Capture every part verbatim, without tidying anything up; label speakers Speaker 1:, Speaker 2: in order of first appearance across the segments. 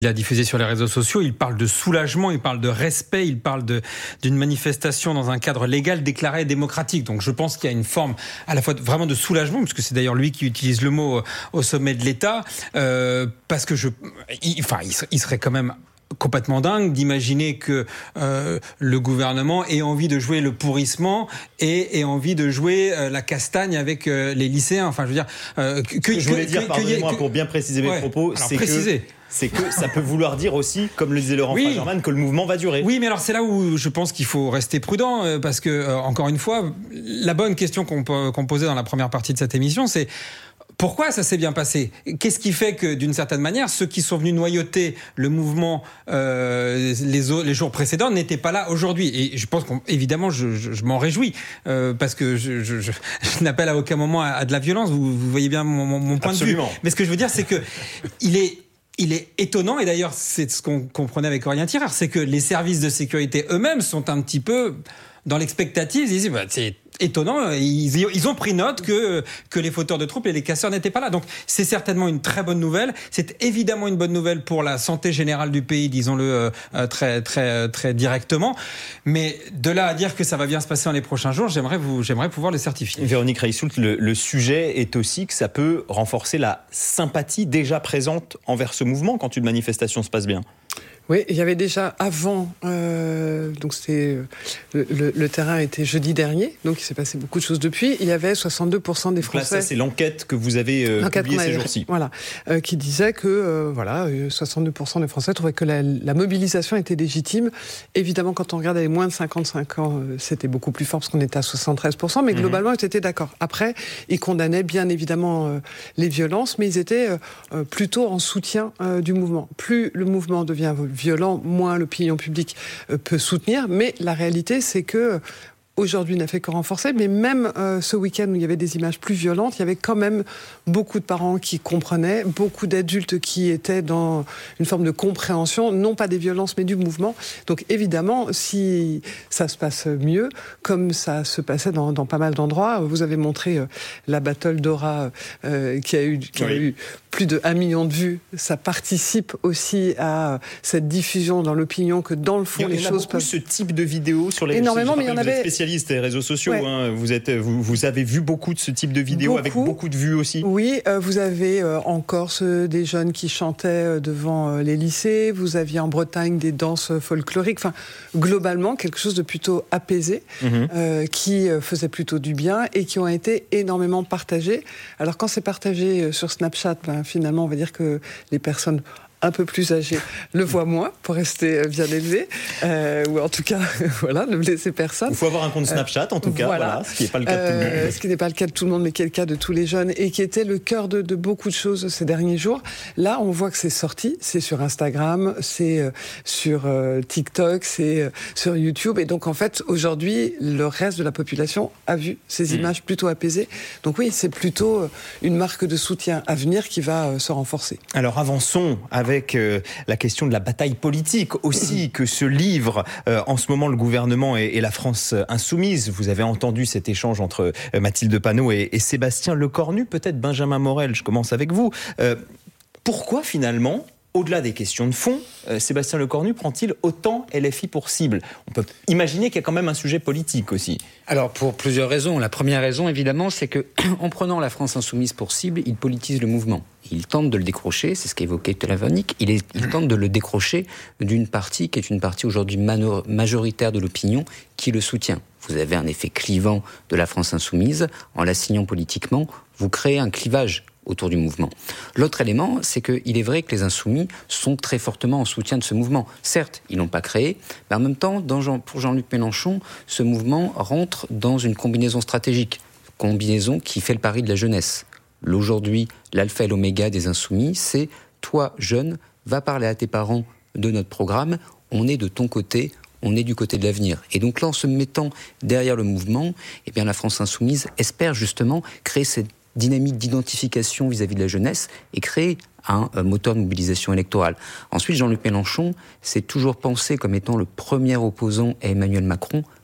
Speaker 1: Il a diffusé sur les réseaux sociaux, il parle de soulagement, il parle de respect, il parle de, d'une manifestation dans un cadre légal déclaré démocratique. Donc je pense qu'il y a une forme à la fois de, vraiment de soulagement, puisque c'est d'ailleurs lui qui utilise le mot au sommet de l'État, euh, parce que je, il, enfin, il serait quand même complètement dingue d'imaginer que euh, le gouvernement ait envie de jouer le pourrissement et ait envie de jouer euh, la castagne avec euh, les lycéens. Enfin, je veux dire, euh, que,
Speaker 2: que je voulais
Speaker 1: que,
Speaker 2: dire,
Speaker 1: que,
Speaker 2: pardonnez-moi,
Speaker 1: que,
Speaker 2: pour bien préciser mes
Speaker 1: ouais,
Speaker 2: propos,
Speaker 1: alors,
Speaker 2: c'est
Speaker 1: préciser.
Speaker 2: que c'est que ça peut vouloir dire aussi, comme le disait Laurent
Speaker 1: oui.
Speaker 2: Fagerman, que le mouvement va durer.
Speaker 1: Oui, mais alors c'est là où je pense qu'il faut rester prudent, parce que euh, encore une fois, la bonne question qu'on, qu'on posait dans la première partie de cette émission, c'est pourquoi ça s'est bien passé ? Qu'est-ce qui fait que, d'une certaine manière, ceux qui sont venus noyauter le mouvement euh, les, les jours précédents n'étaient pas là aujourd'hui ? Et je pense qu'évidemment, je, je, je m'en réjouis, euh, parce que je, je, je, je n'appelle à aucun moment à, à de la violence. Vous, vous voyez bien mon, mon, mon point
Speaker 2: Absolument.
Speaker 1: de vue. Mais ce que je veux dire, c'est que il est... Il est étonnant, et d'ailleurs c'est ce qu'on comprenait avec Aurélien Tirard, c'est que les services de sécurité eux-mêmes sont un petit peu dans l'expectative. Ils disent, bah, c'est étonnant, ils, ils ont pris note que, que les fauteurs de troubles et les casseurs n'étaient pas là. Donc c'est certainement une très bonne nouvelle. C'est évidemment une bonne nouvelle pour la santé générale du pays, disons-le euh, très, très, très directement. Mais de là à dire que ça va bien se passer dans les prochains jours, j'aimerais, vous, j'aimerais pouvoir le certifier.
Speaker 2: Véronique Reissoult, le, le sujet est aussi que ça peut renforcer la sympathie déjà présente envers ce mouvement quand une manifestation se passe bien.
Speaker 3: Oui, il y avait déjà avant, euh, donc c'était le, le, le terrain était jeudi dernier, donc il s'est passé beaucoup de choses depuis. Il y avait soixante-deux pour cent des Français.
Speaker 2: Là, ça c'est l'enquête que vous avez euh, publiée ces jours-ci.
Speaker 3: Voilà, euh, qui disait que euh, voilà, soixante-deux pour cent des Français trouvaient que la, la mobilisation était légitime. Évidemment, quand on regarde les moins de cinquante-cinq ans, euh, c'était beaucoup plus fort parce qu'on était à soixante-treize pour cent, mais globalement, mmh. ils étaient d'accord. Après, ils condamnaient bien évidemment euh, les violences, mais ils étaient euh, plutôt en soutien euh, du mouvement. Plus le mouvement devient violent, moins l'opinion publique peut soutenir. Mais la réalité, c'est que aujourd'hui n'a fait que renforcer, mais même euh, ce week-end où il y avait des images plus violentes, il y avait quand même beaucoup de parents qui comprenaient, beaucoup d'adultes qui étaient dans une forme de compréhension, non pas des violences, mais du mouvement. Donc évidemment, si ça se passe mieux, comme ça se passait dans, dans pas mal d'endroits, vous avez montré euh, la battle d'Aura euh, qui a eu, qui oui. a eu plus de un million de vues. Ça participe aussi à cette diffusion dans l'opinion que dans le fond, les choses peuvent... Il y en a beaucoup
Speaker 2: ce type de vidéos sur les...
Speaker 3: Énormément, mais il y en avait...
Speaker 2: spécialiste des réseaux sociaux,
Speaker 3: ouais.
Speaker 2: hein. vous, êtes, vous, vous avez vu beaucoup de ce type de vidéos beaucoup. Avec beaucoup de vues aussi.
Speaker 3: Oui, euh, vous avez euh, en Corse euh, des jeunes qui chantaient euh, devant euh, les lycées, vous aviez en Bretagne des danses folkloriques, enfin globalement quelque chose de plutôt apaisé, mmh. euh, qui euh, faisait plutôt du bien et qui ont été énormément partagés. Alors quand c'est partagé euh, sur Snapchat, ben, finalement on va dire que les personnes un peu plus âgés le voient moins, pour rester bien élevé, euh, ou en tout cas, voilà, ne blesser personne.
Speaker 2: Il faut avoir un compte Snapchat, en tout cas, voilà, voilà, ce qui n'est pas le cas de tout le monde.
Speaker 3: Euh, ce qui n'est pas le cas de tout le monde, mais qui est le cas de tous les jeunes, et qui était le cœur de, de beaucoup de choses ces derniers jours. Là, on voit que c'est sorti, c'est sur Instagram, c'est euh, sur euh, TikTok, c'est euh, sur YouTube, et donc en fait, aujourd'hui, le reste de la population a vu ces images mmh. plutôt apaisées. Donc oui, c'est plutôt euh, une marque de soutien à venir qui va euh, se renforcer.
Speaker 2: Alors avançons avec avec euh, la question de la bataille politique aussi que se livre euh, en ce moment le gouvernement et, et la France insoumise. Vous avez entendu cet échange entre euh, Mathilde Panot et, et Sébastien Lecornu, peut-être Benjamin Morel, je commence avec vous. Euh, pourquoi finalement, au-delà des questions de fond, euh, Sébastien Lecornu prend-il autant L F I pour cible ? On peut imaginer qu'il y a quand même un sujet politique aussi.
Speaker 4: Alors pour plusieurs raisons. La première raison évidemment, c'est que en prenant la France insoumise pour cible, il politise le mouvement. Il tente de le décrocher, c'est ce qu'évoquait tout à l'heure Véronique, il, est, il tente de le décrocher d'une partie qui est une partie aujourd'hui mano- majoritaire de l'opinion qui le soutient. Vous avez un effet clivant de la France insoumise, en l'assignant politiquement, vous créez un clivage autour du mouvement. L'autre élément, c'est qu'il est vrai que les insoumis sont très fortement en soutien de ce mouvement. Certes, ils ne l'ont pas créé, mais en même temps, dans Jean, pour Jean-Luc Mélenchon, ce mouvement rentre dans une combinaison stratégique, combinaison qui fait le pari de la jeunesse. Aujourd'hui, l'alpha et l'oméga des insoumis, c'est toi, jeune, va parler à tes parents de notre programme, on est de ton côté, on est du côté de l'avenir. Et donc là, en se mettant derrière le mouvement, eh bien, la France insoumise espère justement créer cette dynamique d'identification vis-à-vis de la jeunesse et créer un moteur de mobilisation électorale. Ensuite, Jean-Luc Mélenchon s'est toujours pensé comme étant le premier opposant à Emmanuel Macron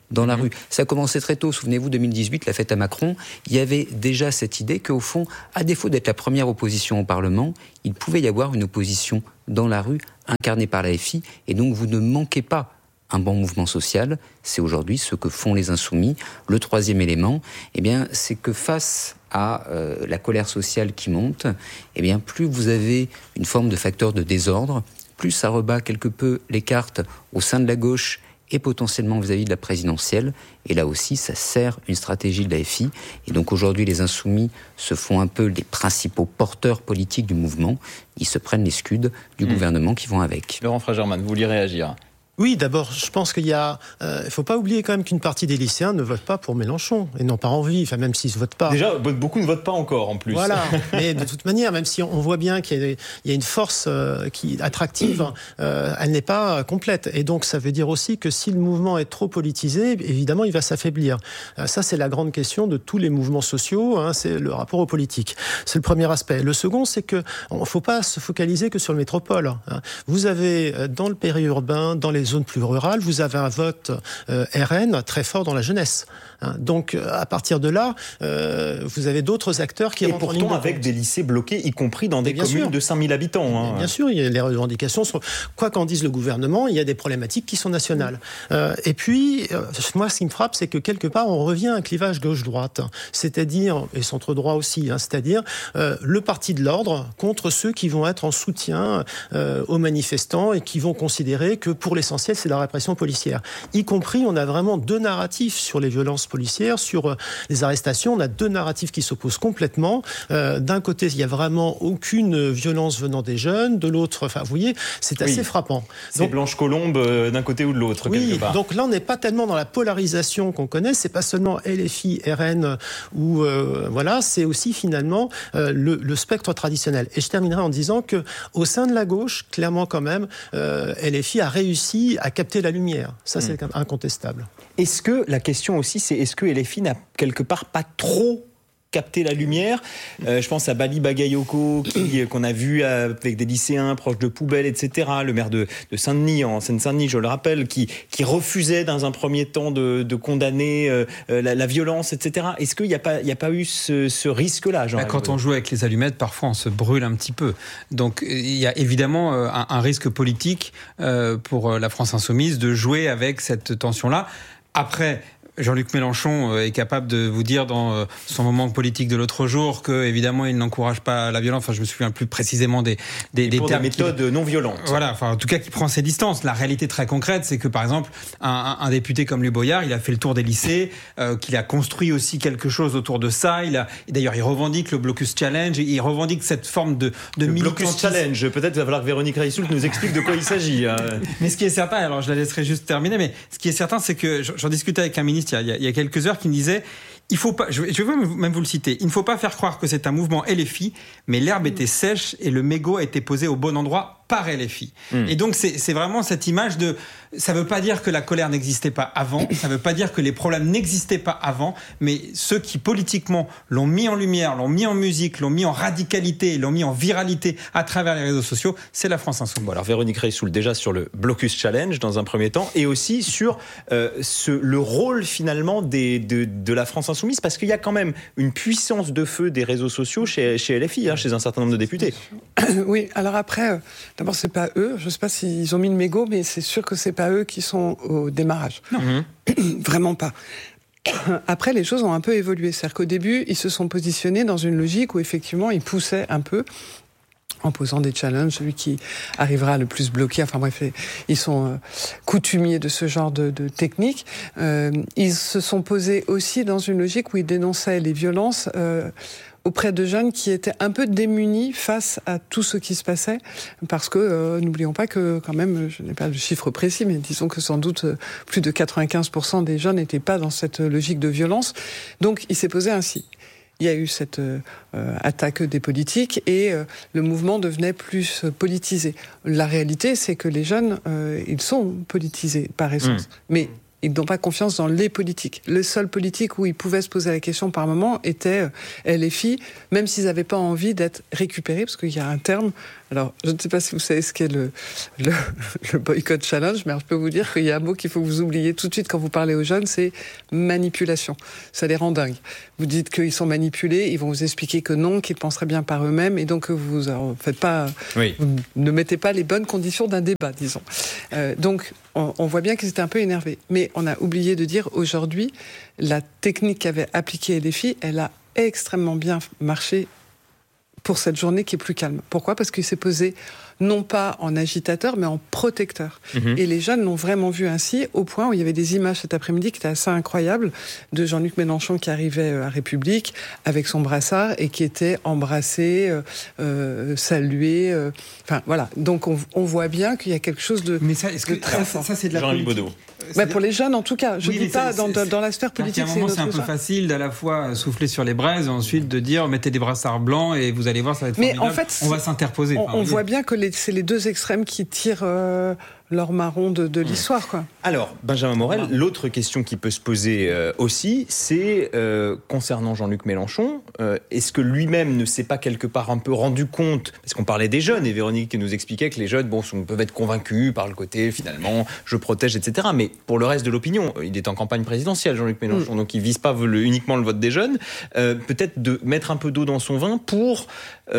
Speaker 4: dans la rue. Ça a commencé très tôt. Souvenez-vous, deux mille dix-huit, la fête à Macron, il y avait déjà cette idée qu'au fond, à défaut d'être la première opposition au Parlement, il pouvait y avoir une opposition dans la rue, incarnée par la F I, et donc vous ne manquez pas un bon mouvement social. C'est aujourd'hui ce que font les Insoumis. Le troisième élément, eh bien, c'est que face à euh, la colère sociale qui monte, eh bien, plus vous avez une forme de facteur de désordre, plus ça rebat quelque peu les cartes au sein de la gauche et potentiellement vis-à-vis de la présidentielle. Et là aussi, ça sert une stratégie de la F I. Et donc aujourd'hui, les Insoumis se font un peu les principaux porteurs politiques du mouvement. Ils se prennent les scuds du mmh. gouvernement qui vont avec.
Speaker 2: Laurent Fragerman, vous vouliez réagir ?
Speaker 5: Oui, d'abord, je pense qu'il y a... Il euh, ne faut pas oublier quand même qu'une partie des lycéens ne votent pas pour Mélenchon, et non par envie, enfin, même s'ils ne votent pas.
Speaker 2: Déjà, beaucoup ne votent pas encore, en plus.
Speaker 5: Voilà, mais de toute manière, même si on voit bien qu'il y a, il y a une force euh, qui, attractive, euh, elle n'est pas complète. Et donc, ça veut dire aussi que si le mouvement est trop politisé, évidemment, il va s'affaiblir. Euh, ça, c'est la grande question de tous les mouvements sociaux, hein, c'est le rapport aux politiques. C'est le premier aspect. Le second, c'est qu'il ne faut pas se focaliser que sur le métropole. Hein. Vous avez, dans le périurbain, dans les zones plus rurales, vous avez un vote euh, R N très fort dans la jeunesse. Hein. Donc, à partir de là, euh, vous avez d'autres acteurs qui
Speaker 2: et
Speaker 5: rentrent en ligne de
Speaker 2: pourtant avec
Speaker 5: compte.
Speaker 2: des lycées bloqués, y compris dans des communes sûr. de cinq mille habitants. Hein.
Speaker 5: Bien sûr, il y a les revendications sont... Quoi qu'en dise le gouvernement, il y a des problématiques qui sont nationales. Euh, et puis, euh, moi, ce qui me frappe, c'est que quelque part, on revient à un clivage gauche-droite. C'est-à-dire, et centre-droit aussi, hein, c'est-à-dire euh, le parti de l'ordre contre ceux qui vont être en soutien euh, aux manifestants et qui vont considérer que, pour l'essentiel, c'est la répression policière. Y compris, on a vraiment deux narratifs sur les violences policières, sur euh, les arrestations. On a deux narratifs qui s'opposent complètement. Euh, d'un côté, il n'y a vraiment aucune violence venant des jeunes. De l'autre, enfin, vous voyez, c'est assez oui. frappant.
Speaker 2: C'est donc, Blanche Colombe euh, d'un côté ou de l'autre,
Speaker 5: oui,
Speaker 2: quelque part.
Speaker 5: Donc là, on n'est pas tellement dans la polarisation qu'on connaît. C'est pas seulement L F I, R N, ou euh, voilà, c'est aussi finalement euh, le, le spectre traditionnel. Et je terminerai en disant que au sein de la gauche, clairement quand même, euh, L F I a réussi à capter la lumière. Ça, c'est mmh. incontestable.
Speaker 2: Est-ce que, la question aussi, c'est est-ce que L F I n'a quelque part pas trop capter la lumière. Euh, je pense à Bali Bagayoko, qui, qu'on a vu avec des lycéens proches de poubelles, et cetera. Le maire de, de Saint-Denis, en Seine-Saint-Denis, je le rappelle, qui, qui refusait dans un premier temps de, de condamner euh, la, la violence, et cetera. Est-ce qu'il n'y a pas, il n'y a pas eu ce, ce risque-là, Jean?
Speaker 1: Quand on joue avec les allumettes, parfois on se brûle un petit peu. Donc il y a évidemment un, un risque politique euh, pour la France Insoumise de jouer avec cette tension-là. Après, Jean-Luc Mélenchon est capable de vous dire dans son moment politique de l'autre jour que évidemment il n'encourage pas la violence. Enfin, je me souviens plus précisément des des, des
Speaker 2: pour
Speaker 1: termes.
Speaker 2: Des méthodes non violentes.
Speaker 1: Voilà. Enfin, en tout cas, qui prend ses distances. La réalité très concrète, c'est que par exemple, un, un député comme Louis Boyard, il a fait le tour des lycées, euh, qu'il a construit aussi quelque chose autour de ça. Il a, et d'ailleurs, il revendique le Blocus Challenge. Il revendique cette forme de de
Speaker 2: le Blocus Challenge. Peut-être il va falloir que Véronique Reissoult nous explique de quoi il s'agit.
Speaker 1: Mais ce qui est certain, alors je la laisserai juste terminer. Mais ce qui est certain, c'est que j'en discutais avec un ministre il y a, il y a quelques heures qui me disait, il faut pas, je vais, je vais même vous le citer, il ne faut pas faire croire que c'est un mouvement L F I, mais l'herbe était sèche et le mégot a été posé au bon endroit par L F I. Mmh. Et donc c'est, c'est vraiment cette image de, ça ne veut pas dire que la colère n'existait pas avant, ça ne veut pas dire que les problèmes n'existaient pas avant, mais ceux qui politiquement l'ont mis en lumière, l'ont mis en musique, l'ont mis en radicalité, l'ont mis en viralité à travers les réseaux sociaux, c'est la France Insoumise.
Speaker 2: Bon, alors Véronique Reissoult, déjà sur le Blocus Challenge dans un premier temps, et aussi sur euh, ce, le rôle finalement des, de, de la France Insoumise, parce qu'il y a quand même une puissance de feu des réseaux sociaux chez, chez L F I, hein, chez un certain nombre de députés.
Speaker 3: Oui, alors après, euh, d'abord c'est pas eux, je sais pas s'ils ont mis le mégot, mais c'est sûr que c'est pas eux qui sont au démarrage.
Speaker 1: Non.
Speaker 3: Mmh. Vraiment pas. Après, les choses ont un peu évolué. C'est-à-dire qu'au début, ils se sont positionnés dans une logique où effectivement, ils poussaient un peu en posant des challenges, celui qui arrivera le plus bloqué. Enfin bref, ils sont euh, coutumiers de ce genre de, de technique. Euh, ils se sont posés aussi dans une logique où ils dénonçaient les violences euh, auprès de jeunes qui étaient un peu démunis face à tout ce qui se passait, parce que, euh, n'oublions pas que, quand même, je n'ai pas le chiffre précis, mais disons que sans doute euh, plus de quatre-vingt-quinze pour cent des jeunes n'étaient pas dans cette logique de violence. Donc, il s'est posé ainsi. Il y a eu cette euh, attaque des politiques et euh, le mouvement devenait plus politisé. La réalité, c'est que les jeunes, euh, ils sont politisés par essence. Mmh. Mais ils n'ont pas confiance dans les politiques. Le seul politique où ils pouvaient se poser la question par moment était L F I, même s'ils n'avaient pas envie d'être récupérés, parce qu'il y a un terme Alors, je ne sais pas si vous savez ce qu'est le, le, le boycott challenge, mais alors je peux vous dire qu'il y a un mot qu'il faut que vous oubliez tout de suite quand vous parlez aux jeunes, c'est manipulation. Ça les rend dingues. Vous dites qu'ils sont manipulés, ils vont vous expliquer que non, qu'ils penseraient bien par eux-mêmes, et donc vous ne faites pas, oui. vous ne mettez pas les bonnes conditions d'un débat, disons. Euh, donc, on, on voit bien qu'ils étaient un peu énervés. Mais on a oublié de dire, aujourd'hui, la technique qu'avait appliquée L F I, elle a extrêmement bien marché pour cette journée qui est plus calme. Pourquoi ? Parce qu'il s'est posé non pas en agitateur, mais en protecteur. Mmh. Et les jeunes l'ont vraiment vu ainsi, au point où il y avait des images cet après-midi qui étaient assez incroyables, de Jean-Luc Mélenchon qui arrivait à République avec son brassard et qui était embrassé, euh, euh, salué. Euh, enfin, voilà. Donc, on, on voit bien qu'il y a quelque chose de,
Speaker 1: mais ça, est-ce que,
Speaker 3: de très fort.
Speaker 1: Ça, c'est de la Jean-Luc Baudot.
Speaker 3: Bah pour les jeunes, en tout cas. Je ne oui, dis pas dans, dans la sphère politique.
Speaker 1: À un moment, c'est, c'est un peu facile d'à la fois souffler sur les braises et ensuite de dire mettez des brassards blancs et vous allez voir, ça va être formidable. Mais en fait, on va s'interposer.
Speaker 3: On, on voit bien que les, c'est les deux extrêmes qui tirent euh, leur marron de, de l'histoire, quoi.
Speaker 2: Alors, Benjamin Morel, ouais. l'autre question qui peut se poser euh, aussi, c'est euh, concernant Jean-Luc Mélenchon, euh, est-ce que lui-même ne s'est pas quelque part un peu rendu compte, parce qu'on parlait des jeunes, et Véronique nous expliquait que les jeunes bon, sont, peuvent être convaincus par le côté, finalement, je protège, et cetera. Mais pour le reste de l'opinion, il est en campagne présidentielle, Jean-Luc Mélenchon, mmh. donc il ne vise pas le, uniquement le vote des jeunes, euh, peut-être de mettre un peu d'eau dans son vin pour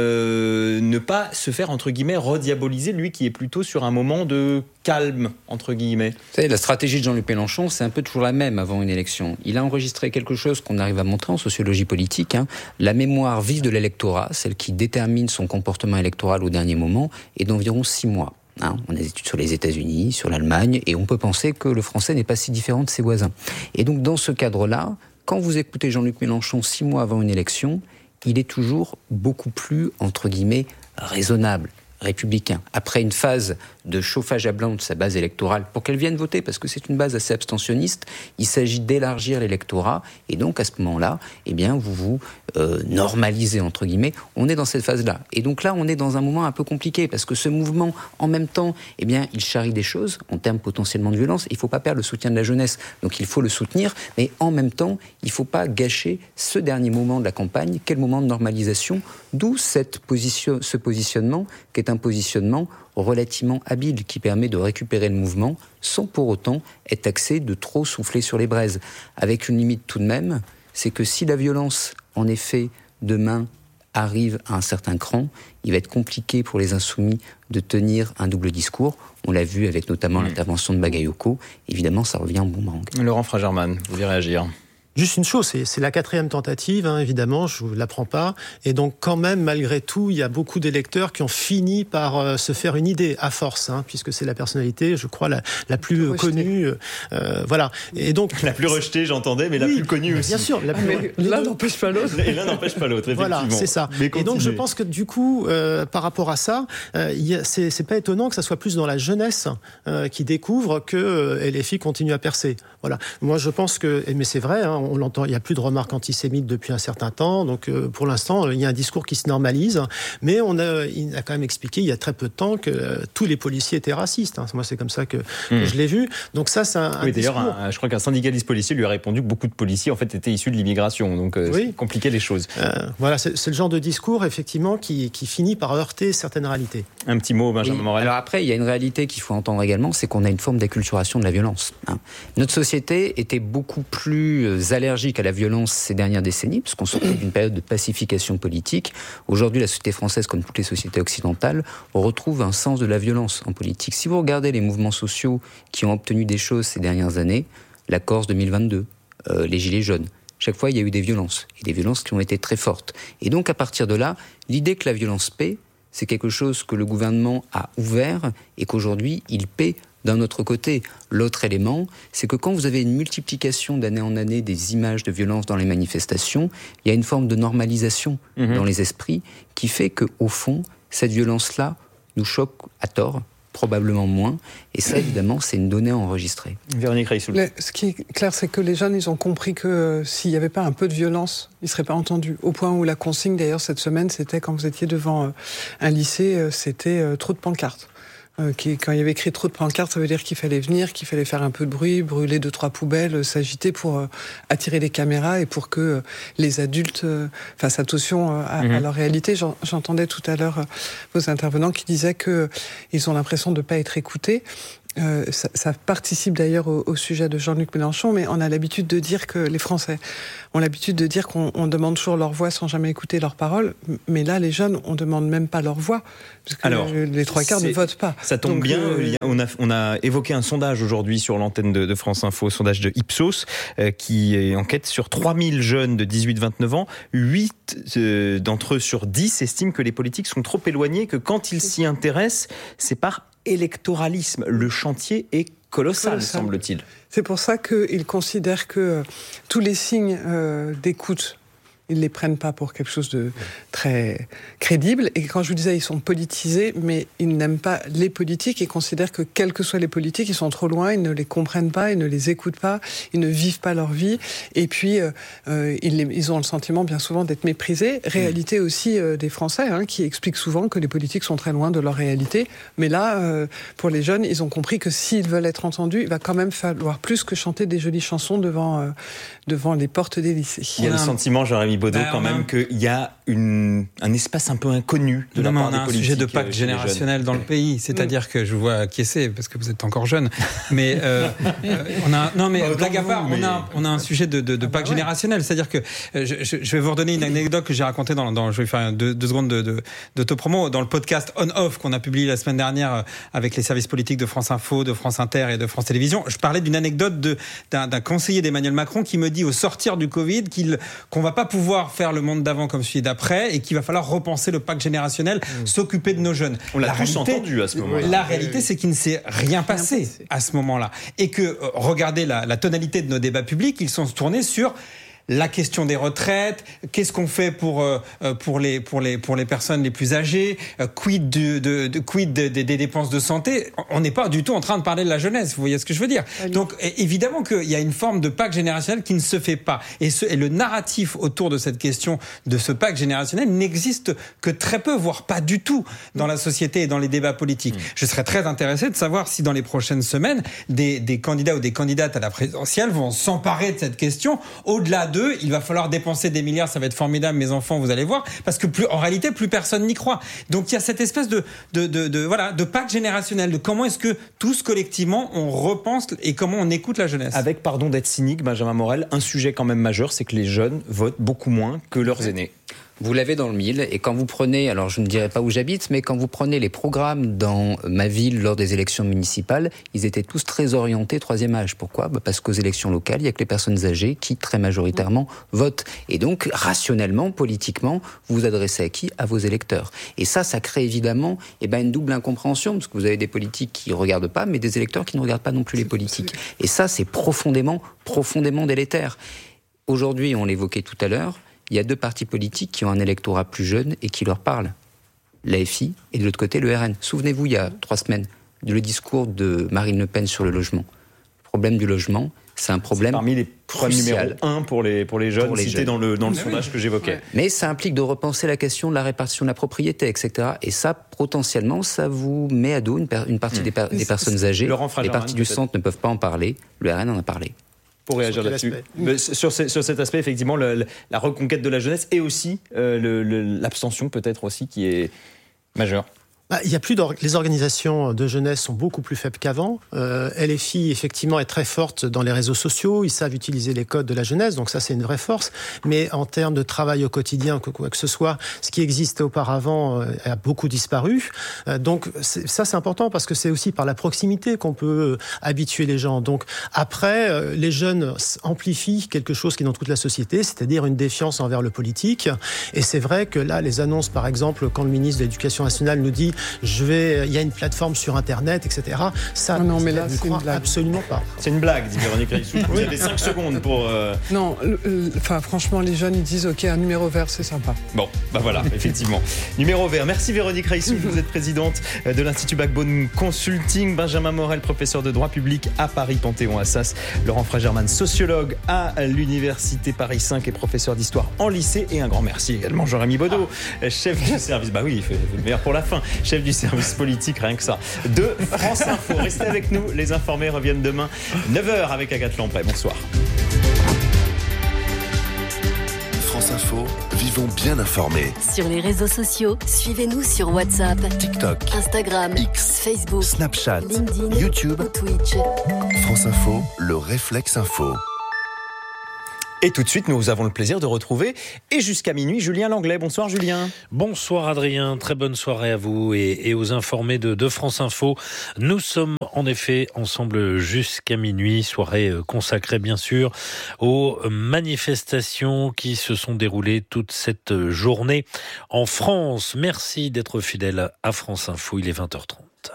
Speaker 2: euh, ne pas se faire, entre guillemets, rediaboliser, lui qui est plutôt sur un moment de calme, entre guillemets.
Speaker 4: Vous savez, la stratégie de Jean-Luc Mélenchon, c'est un peu toujours la même avant une élection. Il a enregistré quelque chose qu'on arrive à montrer en sociologie politique, hein. La mémoire vive de l'électorat, celle qui détermine son comportement électoral au dernier moment, est d'environ six mois. Hein, on a des études sur les États-Unis, sur l'Allemagne, et on peut penser que le français n'est pas si différent de ses voisins. Et donc, dans ce cadre-là, quand vous écoutez Jean-Luc Mélenchon six mois avant une élection, il est toujours beaucoup plus, entre guillemets, raisonnable, républicain. Après une phase de chauffage à blanc de sa base électorale pour qu'elle vienne voter, parce que c'est une base assez abstentionniste, il s'agit d'élargir l'électorat, et donc à ce moment-là, eh bien, vous vous euh, normalisez, entre guillemets. On est dans cette phase-là. Et donc là, on est dans un moment un peu compliqué, parce que ce mouvement, en même temps, eh bien, il charrie des choses, en termes potentiellement de violence. Il ne faut pas perdre le soutien de la jeunesse, donc il faut le soutenir, mais en même temps, il ne faut pas gâcher ce dernier moment de la campagne, quel moment de normalisation, d'où cette position, ce positionnement, qui est un positionnement relativement habile, qui permet de récupérer le mouvement sans pour autant être taxé de trop souffler sur les braises. Avec une limite tout de même, c'est que si la violence, en effet, demain arrive à un certain cran, il va être compliqué pour les insoumis de tenir un double discours. On l'a vu avec notamment mmh. l'intervention de Bagayoko. Évidemment, ça revient en boomerang.
Speaker 2: Laurent Fragerman, vous voulez réagir ?
Speaker 5: Juste une chose, c'est, c'est la quatrième tentative, hein, évidemment, je ne vous l'apprends pas. Et donc, quand même, malgré tout, il y a beaucoup d'électeurs qui ont fini par euh, se faire une idée, à force, hein, puisque c'est la personnalité, je crois, la, la plus rejetée. connue. Euh, voilà. Et donc,
Speaker 2: la plus rejetée, j'entendais, mais oui, la plus connue aussi.
Speaker 5: Bien sûr. La plus...
Speaker 3: mais l'un n'empêche pas l'autre.
Speaker 2: Et l'un n'empêche pas l'autre, effectivement.
Speaker 5: Voilà, c'est ça. Et donc, je pense que du coup, euh, par rapport à ça, euh, y a, c'est, c'est pas étonnant que ça soit plus dans la jeunesse euh, qui découvre que euh, L F I continue à percer. Voilà. Moi, je pense que, mais c'est vrai, hein, on l'entend, il n'y a plus de remarques antisémites depuis un certain temps, donc euh, pour l'instant, il y a un discours qui se normalise, mais on a, il a quand même expliqué il y a très peu de temps que euh, tous les policiers étaient racistes. Hein. Moi, c'est comme ça que, mmh. que je l'ai vu. Donc ça, c'est un, un
Speaker 2: oui,
Speaker 5: discours.
Speaker 2: D'ailleurs, un, je crois qu'un syndicaliste policier lui a répondu que beaucoup de policiers, en fait, étaient issus de l'immigration, donc euh, oui. ça compliquait les choses.
Speaker 5: Euh, voilà, c'est, c'est le genre de discours, effectivement, qui, qui finit par heurter certaines réalités.
Speaker 2: Un petit mot, Benjamin oui. Morel.
Speaker 4: Alors après, il y a une réalité qu'il faut entendre également, c'est qu'on a une forme d'acculturation de la violence. Hein. Notre société était beaucoup plus allergique à la violence ces dernières décennies, parce qu'on sortait d'une période de pacification politique. Aujourd'hui, la société française, comme toutes les sociétés occidentales, retrouve un sens de la violence en politique. Si vous regardez les mouvements sociaux qui ont obtenu des choses ces dernières années, la Corse deux mille vingt-deux, euh, les Gilets jaunes, chaque fois, il y a eu des violences, et des violences qui ont été très fortes. Et donc, à partir de là, l'idée que la violence paie, c'est quelque chose que le gouvernement a ouvert, et qu'aujourd'hui, il paie d'un autre côté. L'autre élément, c'est que quand vous avez une multiplication d'année en année des images de violence dans les manifestations, il y a une forme de normalisation mmh. dans les esprits qui fait qu'au fond, cette violence-là nous choque à tort, probablement moins. Et ça, évidemment, c'est une donnée enregistrée.
Speaker 2: Véronique Reissoul.
Speaker 3: Ce qui est clair, c'est que les jeunes, ils ont compris que euh, s'il n'y avait pas un peu de violence, ils ne seraient pas entendus. Au point où la consigne, d'ailleurs, cette semaine, c'était quand vous étiez devant euh, un lycée, euh, c'était euh, trop de pancartes. Euh, qui, quand il y avait écrit trop de pancartes, ça veut dire qu'il fallait venir, qu'il fallait faire un peu de bruit, brûler deux, trois poubelles, euh, s'agiter pour euh, attirer les caméras et pour que euh, les adultes euh, fassent attention euh, à, mmh. à leur réalité. J'en, j'entendais tout à l'heure euh, vos intervenants qui disaient qu'ils ont l'impression de ne pas être écoutés. Euh, ça, ça participe d'ailleurs au, au sujet de Jean-Luc Mélenchon, mais on a l'habitude de dire que les Français ont l'habitude de dire qu'on on demande toujours leur voix sans jamais écouter leurs paroles. Mais là, les jeunes, on demande même pas leur voix, parce que Alors, les trois quarts ne votent pas.
Speaker 2: Ça tombe Donc, bien. Euh, on, a, on a évoqué un sondage aujourd'hui sur l'antenne de, de France Info, sondage de Ipsos, euh, qui enquête sur trois mille jeunes de dix-huit à vingt-neuf ans. huit euh, d'entre eux sur dix estiment que les politiques sont trop éloignés, que quand ils s'y intéressent, c'est par électoralisme. Le chantier est colossal, colossal. semble-t-il.
Speaker 3: C'est pour ça qu'ils considèrent que euh, tous les signes euh, d'écoute, ils ne les prennent pas pour quelque chose de très crédible. Et quand je vous disais, ils sont politisés, mais ils n'aiment pas les politiques et considèrent que, quels que soient les politiques, ils sont trop loin, ils ne les comprennent pas, ils ne les écoutent pas, ils ne vivent pas leur vie. Et puis, euh, ils, les, ils ont le sentiment, bien souvent, d'être méprisés. Réalité aussi euh, des Français, hein, qui expliquent souvent que les politiques sont très loin de leur réalité. Mais là, euh, pour les jeunes, ils ont compris que s'ils veulent être entendus, il va quand même falloir plus que chanter des jolies chansons devant, euh, devant les portes des lycées.
Speaker 2: Il y a le sentiment, Jérémy Baudot, bah, quand même, a... qu'il y a une, un espace un peu inconnu de non, la part des politiques. On a un sujet
Speaker 1: de pacte générationnel dans le pays, c'est-à-dire mmh. que je vous vois acquiescer parce que vous êtes encore jeune, mais euh, euh, on a non mais blague à part, on a on a un sujet de, de, de pacte ah bah ouais. générationnel, c'est-à-dire que euh, je, je vais vous redonner une anecdote que j'ai racontée dans, dans je vais faire deux, deux secondes de, de, d'autopromo dans le podcast On Off qu'on a publié la semaine dernière avec les services politiques de France Info, de France Inter et de France Télévisions. Je parlais d'une anecdote de d'un, d'un conseiller d'Emmanuel Macron qui me dit au sortir du Covid qu'il qu'on va pas pouvoir faire le monde d'avant comme celui d'après et qu'il va falloir repenser le pacte générationnel, mmh. s'occuper de nos jeunes.
Speaker 2: On l'a la tous réalité, entendu à ce moment-là.
Speaker 1: La réalité, c'est qu'il ne s'est rien passé, rien passé. à ce moment-là. Et que, euh, regardez la, la tonalité de nos débats publics, ils sont tournés sur la question des retraites, qu'est-ce qu'on fait pour euh, pour les pour les pour les personnes les plus âgées, euh, quid de, de, de quid des de, de dépenses de santé. On n'est pas du tout en train de parler de la jeunesse, vous voyez ce que je veux dire. Allez. Donc évidemment qu'il y a une forme de pacte générationnel qui ne se fait pas, et, ce, et le narratif autour de cette question de ce pacte générationnel n'existe que très peu, voire pas du tout dans la société et dans les débats politiques. Mmh. Je serais très intéressé de savoir si dans les prochaines semaines des des candidats ou des candidates à la présidentielle vont s'emparer de cette question au-delà de il va falloir dépenser des milliards, ça va être formidable, mes enfants, vous allez voir, parce que plus, en réalité, plus personne n'y croit. Donc il y a cette espèce de, de, de, de, voilà, de pacte générationnel, de comment est-ce que tous collectivement on repense et comment on écoute la jeunesse.
Speaker 2: Avec, pardon d'être cynique, Benjamin Morel, un sujet quand même majeur, c'est que les jeunes votent beaucoup moins que leurs aînés.
Speaker 4: Vous l'avez dans le mille, et quand vous prenez, alors je ne dirai pas où j'habite, mais quand vous prenez les programmes dans ma ville lors des élections municipales, ils étaient tous très orientés troisième âge. Pourquoi ? Bah parce qu'aux élections locales, il n'y a que les personnes âgées qui, très majoritairement, votent. Et donc, rationnellement, politiquement, vous vous adressez à qui ? À vos électeurs. Et ça, ça crée évidemment eh ben, une double incompréhension, parce que vous avez des politiques qui ne regardent pas, mais des électeurs qui ne regardent pas non plus les politiques. Et ça, c'est profondément, profondément délétère. Aujourd'hui, on l'évoquait tout à l'heure, il y a deux partis politiques qui ont un électorat plus jeune et qui leur parlent. L'A F I et de l'autre côté le R N. Souvenez-vous, il y a trois semaines, le discours de Marine Le Pen sur le logement. Le problème du logement, c'est un problème
Speaker 2: c'est parmi les points numéro un pour les, pour les jeunes, cités dans le, dans le sondage oui. que j'évoquais. Ouais.
Speaker 4: Mais ça implique de repenser la question de la répartition de la propriété, et cetera. Et ça, potentiellement, ça vous met à dos une, per- une partie mmh. des, per- des personnes âgées. Les partis du centre ne peuvent pas en parler. Le R N en a parlé.
Speaker 2: Pour réagir sur là-dessus. Mais sur, ce, sur cet aspect, effectivement, le, le, la reconquête de la jeunesse et aussi euh, le, le, l'abstention peut-être aussi qui est majeure.
Speaker 5: Bah, il y a plus d'or- les organisations de jeunesse sont beaucoup plus faibles qu'avant. Euh, L F I effectivement est très forte dans les réseaux sociaux. Ils savent utiliser les codes de la jeunesse, donc ça c'est une vraie force. Mais en termes de travail au quotidien, que quoi que ce soit, ce qui existait auparavant euh, a beaucoup disparu. Euh, donc c'est, ça c'est important parce que c'est aussi par la proximité qu'on peut euh, habituer les gens. Donc après, euh, les jeunes amplifient quelque chose qui est dans toute la société, c'est-à-dire une défiance envers le politique. Et c'est vrai que là, les annonces, par exemple, quand le ministre de l'Éducation nationale nous dit je vais, il y a une plateforme sur Internet, et cetera. Ça,
Speaker 3: non, mais là,
Speaker 5: je ne
Speaker 3: c'est
Speaker 5: crois absolument pas.
Speaker 2: C'est une blague, dit Véronique Reissou. Vous avez cinq secondes pour... Euh...
Speaker 3: Non, enfin, franchement, les jeunes, ils disent, OK, un numéro vert, c'est sympa.
Speaker 2: Bon, bah voilà, effectivement. Numéro vert. Merci Véronique Reissou, vous êtes présidente de l'Institut Backbone Consulting. Benjamin Morel, professeur de droit public à Paris Panthéon-Assas. Laurent Fragerman, sociologue à l'Université Paris cinq et professeur d'histoire en lycée. Et un grand merci également, Jérémy Baudot, ah. chef du service... Bah oui, il fait le meilleur pour la fin. chef du service politique, rien que ça, de France Info. Restez avec nous, les informés reviennent demain, neuf heures avec Agathe Lamprey. Bonsoir.
Speaker 6: France Info, vivons bien informés.
Speaker 7: Sur les réseaux sociaux, suivez-nous sur WhatsApp,
Speaker 6: TikTok,
Speaker 7: Instagram,
Speaker 6: X,
Speaker 7: Facebook,
Speaker 6: Snapchat,
Speaker 7: LinkedIn,
Speaker 6: YouTube,
Speaker 7: ou Twitch.
Speaker 6: France Info, le réflexe info.
Speaker 2: Et tout de suite, nous avons le plaisir de retrouver, et jusqu'à minuit, Julien Langlais. Bonsoir Julien.
Speaker 8: Bonsoir Adrien, très bonne soirée à vous et, et aux informés de, de France Info. Nous sommes en effet ensemble jusqu'à minuit, soirée consacrée bien sûr aux manifestations qui se sont déroulées toute cette journée en France. Merci d'être fidèle à France Info, il est vingt heures trente.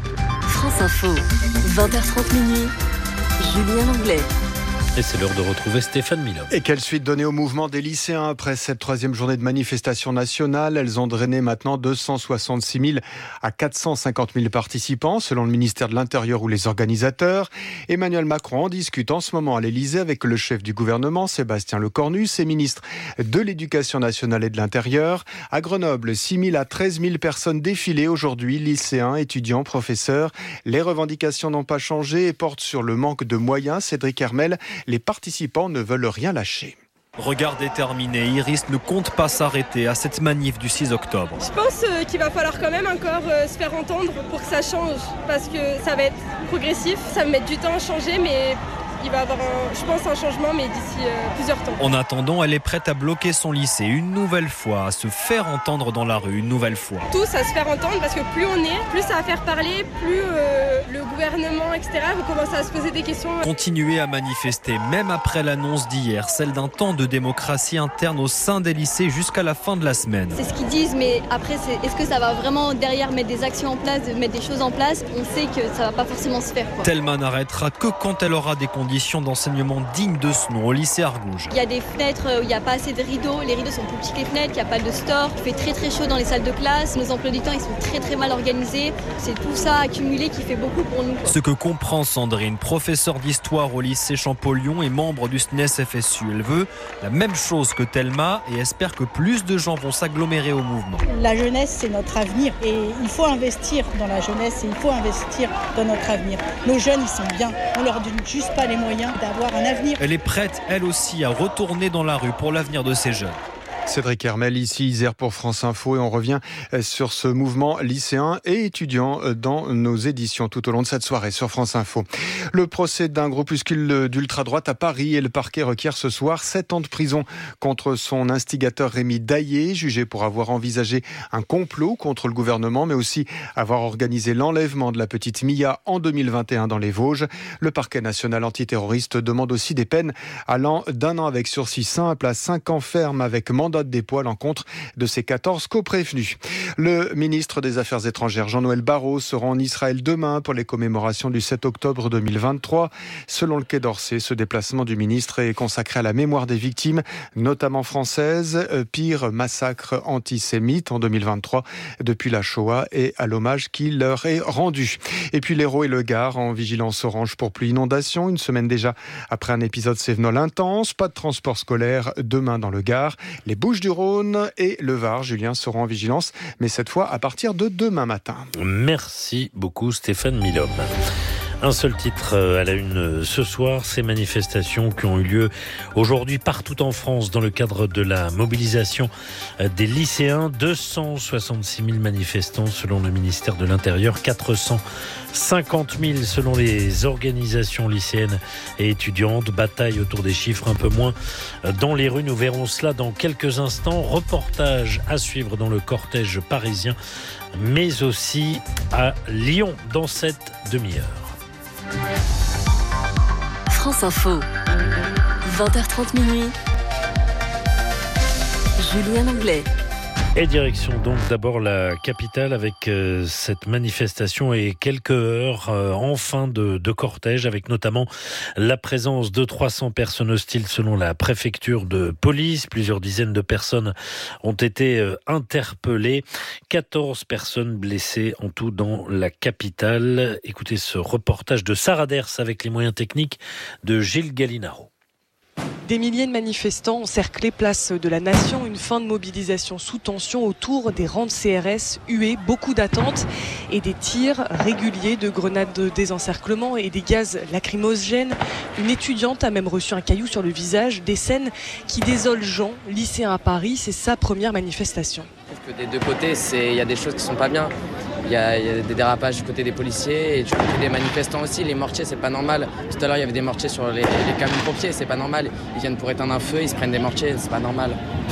Speaker 7: France Info, vingt heures trente minuit, Julien Langlais.
Speaker 8: Et c'est l'heure de retrouver Stéphane Milot.
Speaker 9: Et quelle suite donner au mouvement des lycéens après cette troisième journée de manifestation nationale? Elles ont drainé maintenant deux cent soixante-six mille à quatre cent cinquante mille participants, selon le ministère de l'Intérieur ou les organisateurs. Emmanuel Macron en discute en ce moment à l'Élysée avec le chef du gouvernement, Sébastien Lecornu, ses ministres de l'Éducation nationale et de l'Intérieur. À Grenoble, six mille à treize mille personnes défilées aujourd'hui, lycéens, étudiants, professeurs. Les revendications n'ont pas changé et portent sur le manque de moyens. Cédric Hermel, les participants ne veulent rien lâcher.
Speaker 10: Regard déterminé, Iris ne compte pas s'arrêter à cette manif du six octobre.
Speaker 11: Je pense qu'il va falloir quand même encore se faire entendre pour que ça change, parce que ça va être progressif, ça va mettre du temps à changer, mais il va y avoir, un, je pense, un changement, mais d'ici euh, plusieurs temps.
Speaker 10: En attendant, elle est prête à bloquer son lycée une nouvelle fois, à se faire entendre dans la rue une nouvelle fois.
Speaker 11: Tous à se faire entendre, parce que plus on est, plus ça va faire parler, plus euh, le gouvernement, et cetera, va commencer à se poser des questions.
Speaker 10: Continuer à manifester, même après l'annonce d'hier, celle d'un temps de démocratie interne au sein des lycées jusqu'à la fin de la semaine.
Speaker 12: C'est ce qu'ils disent, mais après, c'est, est-ce que ça va vraiment derrière mettre des actions en place, mettre des choses en place? On sait que ça va pas forcément se faire, quoi.
Speaker 10: Thelma n'arrêtera que quand elle aura des conditions d'enseignement dignes de ce nom au lycée Argouges.
Speaker 12: Il y a des fenêtres où il n'y a pas assez de rideaux, les rideaux sont plus petits que les fenêtres, il n'y a pas de store, il fait très très chaud dans les salles de classe, nos emplois du temps ils sont très très mal organisés, c'est tout ça accumulé qui fait beaucoup pour nous.
Speaker 10: Ce que comprend Sandrine, professeure d'histoire au lycée Champollion et membre du S N E S F S U, elle veut la même chose que Thelma et espère que plus de gens vont s'agglomérer au mouvement.
Speaker 13: La jeunesse c'est notre avenir et il faut investir dans la jeunesse et il faut investir dans notre avenir. Nos jeunes ils sont bien, on leur donne juste pas les moyens d'avoir un avenir.
Speaker 10: Elle est prête, elle aussi, à retourner dans la rue pour l'avenir de ces jeunes.
Speaker 9: Cédric Hermel, ici Isère pour France Info, et on revient sur ce mouvement lycéen et étudiant dans nos éditions tout au long de cette soirée sur France Info. Le procès d'un groupuscule d'ultra-droite à Paris et le parquet requiert ce soir sept ans de prison contre son instigateur Rémi Daillé, jugé pour avoir envisagé un complot contre le gouvernement, mais aussi avoir organisé l'enlèvement de la petite Mia en deux mille vingt et un dans les Vosges. Le parquet national antiterroriste demande aussi des peines allant d'un an avec sursis simple à cinq ans ferme avec mandat de dépôt à l'encontre de ses quatorze coprévenus. Le ministre des Affaires étrangères Jean-Noël Barrot sera en Israël demain pour les commémorations du sept octobre deux mille vingt-trois. Selon le Quai d'Orsay, ce déplacement du ministre est consacré à la mémoire des victimes, notamment françaises, pire massacre antisémite en deux mille vingt-trois depuis la Shoah, et à l'hommage qui leur est rendu. Et puis l'Hérault et le Gard en vigilance orange pour pluie inondation, une semaine déjà après un épisode cévenol intense. Pas de transport scolaire demain dans le Gard. Les Bouches-du-Rhône et le Var, Julien, seront en vigilance, mais cette fois à partir de demain matin.
Speaker 8: Merci beaucoup Stéphane Milhomme. Un seul titre à la une ce soir, ces manifestations qui ont eu lieu aujourd'hui partout en France dans le cadre de la mobilisation des lycéens. deux cent soixante-six mille manifestants selon le ministère de l'Intérieur, quatre cent cinquante mille selon les organisations lycéennes et étudiantes. Bataille autour des chiffres, un peu moins dans les rues. Nous verrons cela dans quelques instants. Reportage à suivre dans le cortège parisien, mais aussi à Lyon dans cette demi-heure.
Speaker 7: France Info, vingt heures trente minuit, Julien Langlais.
Speaker 8: Et direction donc d'abord la capitale avec euh, cette manifestation et quelques heures euh, en fin de, de cortège, avec notamment la présence de trois cents personnes hostiles selon la préfecture de police. Plusieurs dizaines de personnes ont été euh, interpellées. quatorze personnes blessées en tout dans la capitale. Écoutez ce reportage de Sarah Ders avec les moyens techniques de Gilles Gallinaro.
Speaker 14: Des milliers de manifestants encerclés place de la Nation, une fin de mobilisation sous tension autour des rangs de C R S, huées, beaucoup d'attentes et des tirs réguliers de grenades de désencerclement et des gaz lacrymogènes. Une étudiante a même reçu un caillou sur le visage, des scènes qui désolent Jean, lycéen à Paris, c'est sa première manifestation.
Speaker 15: Je trouve que des deux côtés, il y a des choses qui sont pas bien. Il y, a, il y a des dérapages du côté des policiers et du côté des manifestants aussi. Les mortiers, c'est pas normal. Tout à l'heure, il y avait des mortiers sur les, les camions pompiers, c'est pas normal. Ils viennent pour éteindre un feu, ils se prennent des mortiers, c'est pas normal.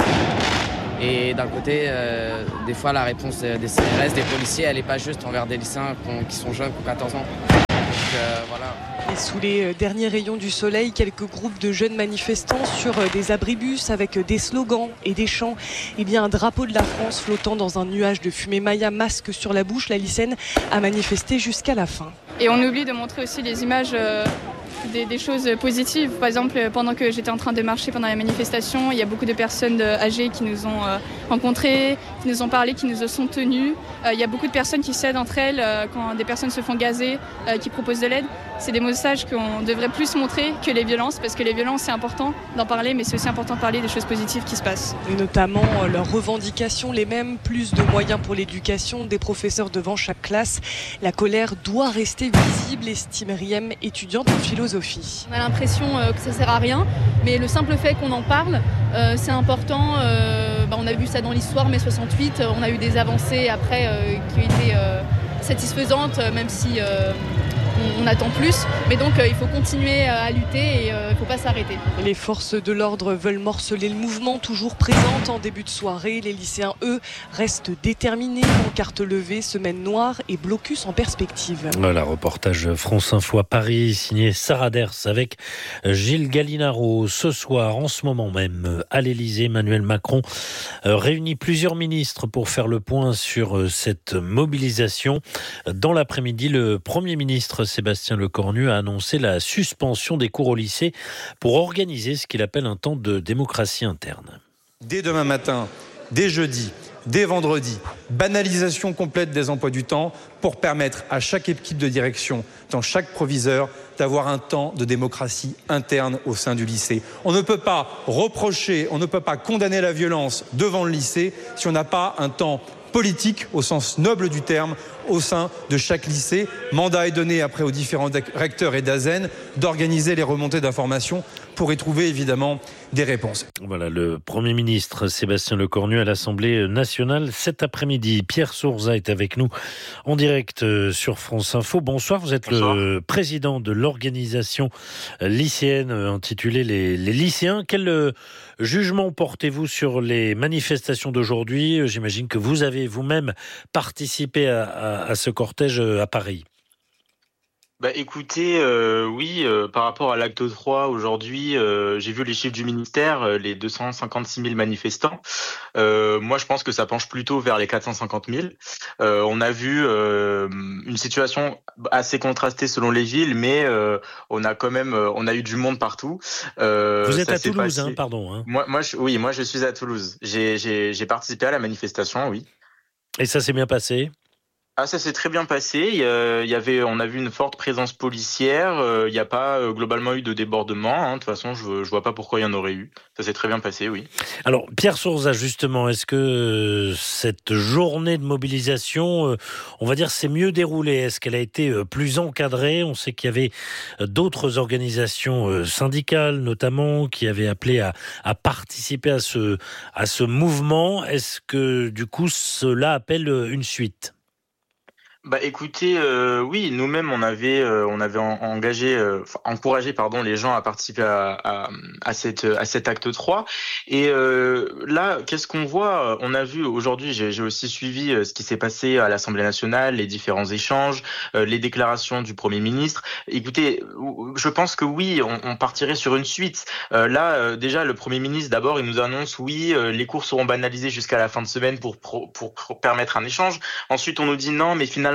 Speaker 15: Et d'un côté, euh, des fois, la réponse des C R S, des policiers, elle est pas juste envers des lycéens qui sont jeunes, qui ont quatorze ans. Donc euh, voilà.
Speaker 14: Et sous les derniers rayons du soleil, quelques groupes de jeunes manifestants sur des abribus avec des slogans et des chants. Et bien un drapeau de la France flottant dans un nuage de fumée Maya, masque sur la bouche. La lycéenne a manifesté jusqu'à la fin.
Speaker 16: Et on oublie de montrer aussi les images euh, des, des choses positives. Par exemple, pendant que j'étais en train de marcher pendant la manifestation, il y a beaucoup de personnes âgées qui nous ont euh, rencontrés, qui nous ont parlé, qui nous sont tenues. Euh, il y a beaucoup de personnes qui s'aident entre elles euh, quand des personnes se font gazer, euh, qui proposent de l'aide. C'est des messages qu'on devrait plus montrer que les violences, parce que les violences, c'est important d'en parler, mais c'est aussi important de parler des choses positives qui se passent.
Speaker 14: Et notamment euh, leurs revendications, les mêmes, plus de moyens pour l'éducation, des professeurs devant chaque classe. La colère doit rester visible, estime Riem, étudiante en philosophie.
Speaker 17: On a l'impression euh, que ça sert à rien, mais le simple fait qu'on en parle, euh, c'est important. Euh, bah, on a vu ça dans l'histoire, mai soixante-huit, on a eu des avancées après euh, qui ont été euh, satisfaisantes, même si... Euh, on attend plus, mais donc euh, il faut continuer à lutter et euh, il ne faut pas s'arrêter.
Speaker 14: Les forces de l'ordre veulent morceler le mouvement, toujours présente en début de soirée. Les lycéens, eux, restent déterminés. Pancarte levée, semaine noire et blocus en perspective.
Speaker 8: Voilà, reportage France Info à Paris, signé Sarah Ders avec Gilles Gallinaro. Ce soir, en ce moment même, à l'Élysée, Emmanuel Macron réunit plusieurs ministres pour faire le point sur cette mobilisation. Dans l'après-midi, le Premier ministre Sébastien Lecornu a annoncé la suspension des cours au lycée pour organiser ce qu'il appelle un temps de démocratie interne.
Speaker 18: Dès demain matin, dès jeudi, dès vendredi, banalisation complète des emplois du temps pour permettre à chaque équipe de direction, dans chaque proviseur, d'avoir un temps de démocratie interne au sein du lycée. On ne peut pas reprocher, on ne peut pas condamner la violence devant le lycée si on n'a pas un temps politique au sens noble du terme au sein de chaque lycée. Mandat est donné après aux différents recteurs et d'A S E N d'organiser les remontées d'informations pour y trouver évidemment des réponses.
Speaker 8: Voilà, le Premier ministre Sébastien Lecornu à l'Assemblée nationale cet après-midi. Pierre Sourza est avec nous en direct sur France Info. Bonsoir, vous êtes Bonsoir. Le président de l'organisation lycéenne intitulée les, les lycéens. Quel jugement portez-vous sur les manifestations d'aujourd'hui ? J'imagine que vous avez vous-même participé à, à, à ce cortège à Paris.
Speaker 19: Bah écoutez, euh, oui, euh, par rapport à l'acte trois aujourd'hui, euh, j'ai vu les chiffres du ministère, euh, les deux cent cinquante-six mille manifestants. Euh, moi, je pense que ça penche plutôt vers les quatre cent cinquante mille. Euh, on a vu euh, une situation assez contrastée selon les villes, mais euh, on a quand même, on a eu du monde partout.
Speaker 8: Euh, Vous êtes à Toulouse, hein, pardon. Hein.
Speaker 19: Moi, moi, je, oui, moi, je suis à Toulouse. J'ai, j'ai, j'ai participé à la manifestation, oui.
Speaker 8: Et ça s'est bien passé ?
Speaker 19: Ah, ça s'est très bien passé. Il y avait, on a vu une forte présence policière. Il n'y a pas globalement eu de débordement. Hein. De toute façon, je ne vois pas pourquoi il y en aurait eu. Ça s'est très bien passé, oui.
Speaker 8: Alors, Pierre Sourza, justement, est-ce que cette journée de mobilisation, on va dire, s'est mieux déroulée ? Est-ce qu'elle a été plus encadrée ? On sait qu'il y avait d'autres organisations syndicales, notamment, qui avaient appelé à, à participer à ce, à ce mouvement. Est-ce que, du coup, cela appelle une suite ?
Speaker 19: Bah écoutez, euh, oui, nous-mêmes on avait euh, on avait en, engagé, euh, encouragé pardon les gens à participer à, à, à cette à cet acte trois. Et euh, là, qu'est-ce qu'on voit ? On a vu aujourd'hui, j'ai, j'ai aussi suivi ce qui s'est passé à l'Assemblée nationale, les différents échanges, euh, les déclarations du Premier ministre. Écoutez, je pense que oui, on, on partirait sur une suite. Euh, là, euh, déjà, le Premier ministre, d'abord, il nous annonce oui, euh, les cours seront banalisés jusqu'à la fin de semaine pour, pour pour pour permettre un échange. Ensuite, on nous dit non, mais finalement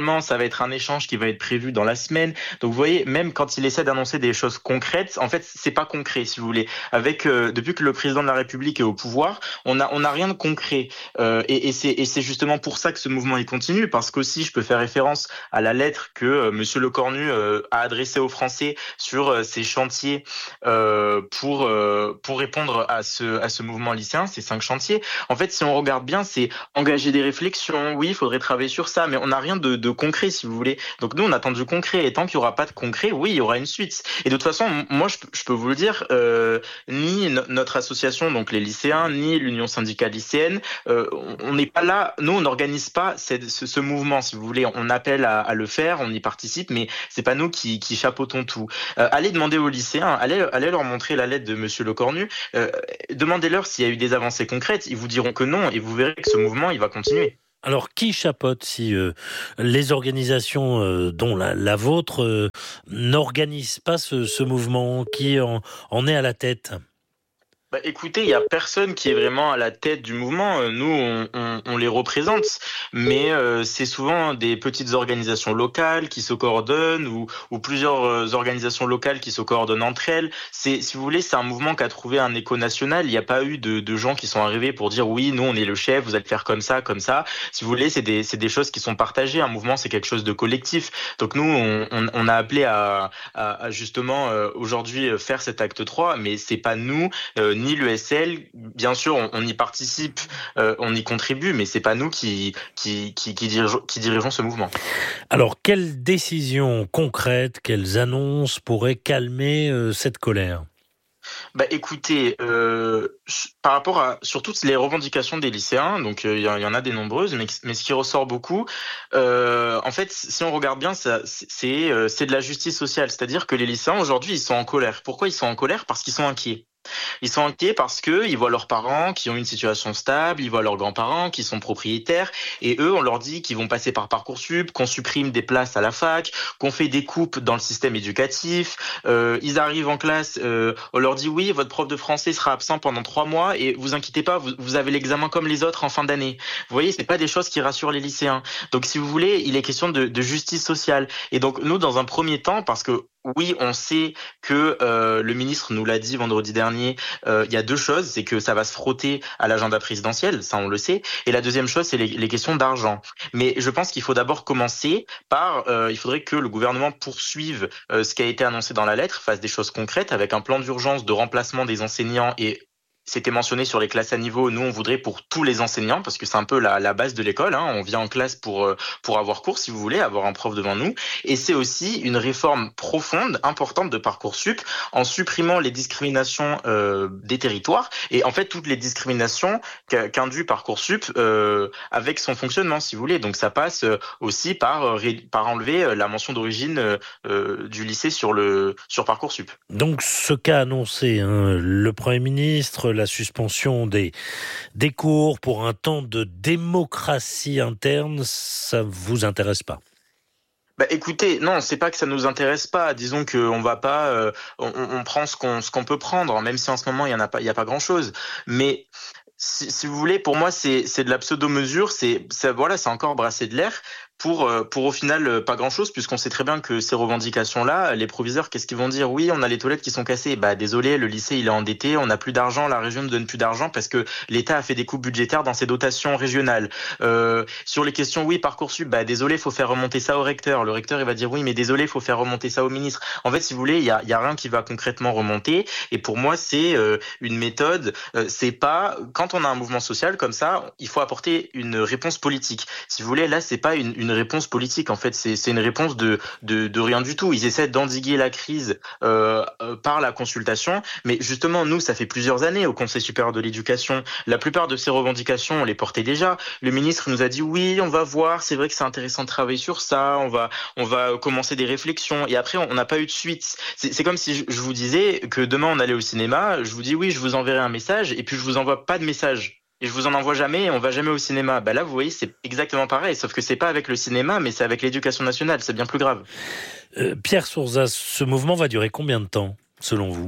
Speaker 19: normalement, ça va être un échange qui va être prévu dans la semaine. Donc vous voyez, même quand il essaie d'annoncer des choses concrètes, en fait, c'est pas concret, si vous voulez. Avec euh, depuis que le président de la République est au pouvoir, on a on a rien de concret. Euh, et, et c'est et c'est justement pour ça que ce mouvement il continue, parce qu'aussi je peux faire référence à la lettre que euh, Monsieur Lecornu euh, a adressée aux Français sur euh, ces chantiers euh, pour euh, pour répondre à ce à ce mouvement lycéen, ces cinq chantiers. En fait, si on regarde bien, c'est engager des réflexions. Oui, il faudrait travailler sur ça, mais on n'a rien de, de concret, si vous voulez. Donc nous, on attend du concret. Et tant qu'il n'y aura pas de concret, oui, il y aura une suite. Et de toute façon, moi, je, je peux vous le dire, euh, ni no- notre association, donc les lycéens, ni l'Union syndicale lycéenne, euh, on n'est pas là. Nous, on n'organise pas cette, ce, ce mouvement, si vous voulez. On appelle à, à le faire, on y participe, mais c'est pas nous qui, qui chapeautons tout. Euh, allez demander aux lycéens, allez, allez leur montrer la lettre de Monsieur Lecornu. Euh, demandez-leur s'il y a eu des avancées concrètes. Ils vous diront que non, et vous verrez que ce mouvement, il va continuer.
Speaker 8: Alors, qui chapeaute si euh, les organisations, euh, dont la, la vôtre, euh, n'organisent pas ce, ce mouvement? Qui en, en est à la tête?
Speaker 19: Bah, écoutez, il y a personne qui est vraiment à la tête du mouvement. Nous, on, on, on les représente, mais euh, c'est souvent des petites organisations locales qui se coordonnent ou, ou plusieurs organisations locales qui se coordonnent entre elles. C'est, si vous voulez, c'est un mouvement qui a trouvé un écho national. Il n'y a pas eu de, de gens qui sont arrivés pour dire oui, nous, on est le chef, vous allez faire comme ça, comme ça. Si vous voulez, c'est des, c'est des choses qui sont partagées. Un mouvement, c'est quelque chose de collectif. Donc nous, on, on, on a appelé à, à, à justement euh, aujourd'hui faire cet acte trois, mais c'est pas nous. Euh, ni l'U S L, bien sûr, on, on y participe, euh, on y contribue, mais c'est pas nous qui qui qui, qui, dirige, qui dirigeons ce mouvement.
Speaker 8: Alors, quelles décisions concrètes, quelles annonces pourraient calmer euh, cette colère?
Speaker 19: Bah écoutez, euh, par rapport à sur toutes les revendications des lycéens, donc il euh, y, y en a des nombreuses, mais, mais ce qui ressort beaucoup, euh, en fait, si on regarde bien, ça, c'est euh, c'est de la justice sociale, c'est-à-dire que les lycéens aujourd'hui, ils sont en colère. Pourquoi ils sont en colère? Parce qu'ils sont inquiets. Ils sont inquiets parce que ils voient leurs parents qui ont une situation stable, ils voient leurs grands-parents qui sont propriétaires, et eux, on leur dit qu'ils vont passer par Parcoursup, qu'on supprime des places à la fac, qu'on fait des coupes dans le système éducatif. Euh, ils arrivent en classe, euh, on leur dit oui, votre prof de français sera absent pendant trois mois et vous inquiétez pas, vous, vous avez l'examen comme les autres en fin d'année. Vous voyez, c'est pas des choses qui rassurent les lycéens. Donc, si vous voulez, il est question de, de justice sociale. Et donc, nous, dans un premier temps, parce que oui, on sait que euh, le ministre nous l'a dit vendredi dernier, euh, il y a deux choses, c'est que ça va se frotter à l'agenda présidentiel, ça on le sait, et la deuxième chose, c'est les, les questions d'argent. Mais je pense qu'il faut d'abord commencer par, euh, il faudrait que le gouvernement poursuive euh, ce qui a été annoncé dans la lettre, fasse des choses concrètes avec un plan d'urgence de remplacement des enseignants et c'était mentionné sur les classes à niveau. Nous, on voudrait pour tous les enseignants, parce que c'est un peu la, la base de l'école. Hein. On vient en classe pour pour avoir cours, si vous voulez, avoir un prof devant nous. Et c'est aussi une réforme profonde, importante de Parcoursup, en supprimant les discriminations euh, des territoires et en fait toutes les discriminations qu'induit Parcoursup euh, avec son fonctionnement, si vous voulez. Donc ça passe aussi par par enlever la mention d'origine euh, du lycée sur le sur Parcoursup.
Speaker 8: Donc ce qu'a annoncé hein, le Premier ministre, la suspension des, des cours pour un temps de démocratie interne, ça vous intéresse pas?
Speaker 19: Bah écoutez, non, c'est pas que ça nous intéresse pas. Disons qu'on va pas, euh, on, on prend ce qu'on ce qu'on peut prendre, même si en ce moment il y en a pas, il y a pas grand chose. Mais si, si vous voulez, pour moi c'est c'est de la pseudo-mesure, c'est ça, voilà, c'est encore brasser de l'air. Pour, pour au final pas grand chose, puisqu'on sait très bien que ces revendications-là, les proviseurs, qu'est-ce qu'ils vont dire? Oui, on a les toilettes qui sont cassées. Bah désolé, le lycée il est endetté, on n'a plus d'argent, la région ne donne plus d'argent parce que l'État a fait des coupes budgétaires dans ses dotations régionales. Euh, sur les questions, oui, Parcoursup, bah désolé, faut faire remonter ça au recteur. Le recteur il va dire oui, mais désolé, faut faire remonter ça au ministre. En fait, si vous voulez, il y a, y a rien qui va concrètement remonter. Et pour moi, c'est euh, une méthode. Euh, c'est pas quand on a un mouvement social comme ça, il faut apporter une réponse politique. Si vous voulez, là, c'est pas une, une réponse politique, en fait, c'est, c'est une réponse de, de, de rien du tout. Ils essaient d'endiguer la crise euh, euh, par la consultation, mais justement, nous, ça fait plusieurs années au Conseil supérieur de l'éducation. La plupart de ces revendications, on les portait déjà. Le ministre nous a dit oui, on va voir, c'est vrai que c'est intéressant de travailler sur ça, on va, on va commencer des réflexions, et après, on n'a pas eu de suite. C'est, c'est comme si je, je vous disais que demain, on allait au cinéma, je vous dis oui, je vous enverrai un message, et puis je vous envoie pas de message. Et je vous en envoie jamais et on va jamais au cinéma. Bah là, vous voyez, c'est exactement pareil, sauf que c'est pas avec le cinéma, mais c'est avec l'éducation nationale, c'est bien plus grave.
Speaker 8: Euh, Pierre Sourzas, ce mouvement va durer combien de temps, selon vous ?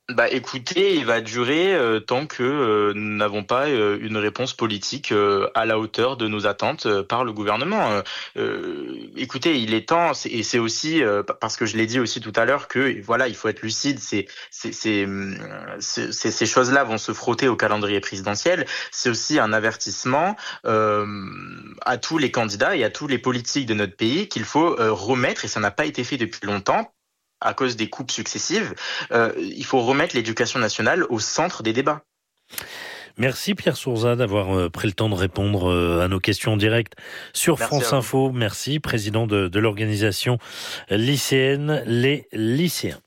Speaker 19: Bah écoutez, il va durer euh, tant que euh, nous n'avons pas euh, une réponse politique euh, à la hauteur de nos attentes euh, par le gouvernement. Euh, euh, écoutez, il est temps, c'est, et c'est aussi euh, parce que je l'ai dit aussi tout à l'heure que voilà, il faut être lucide. C'est, c'est, c'est, c'est, c'est ces choses-là vont se frotter au calendrier présidentiel. C'est aussi un avertissement euh, à tous les candidats et à tous les politiques de notre pays qu'il faut euh, remettre, et ça n'a pas été fait depuis longtemps, à cause des coupes successives, euh, il faut remettre l'éducation nationale au centre des débats.
Speaker 8: Merci Pierre Sourzat d'avoir pris le temps de répondre à nos questions en direct sur Merci France Info. Merci, président de, de l'organisation lycéenne Les Lycéens.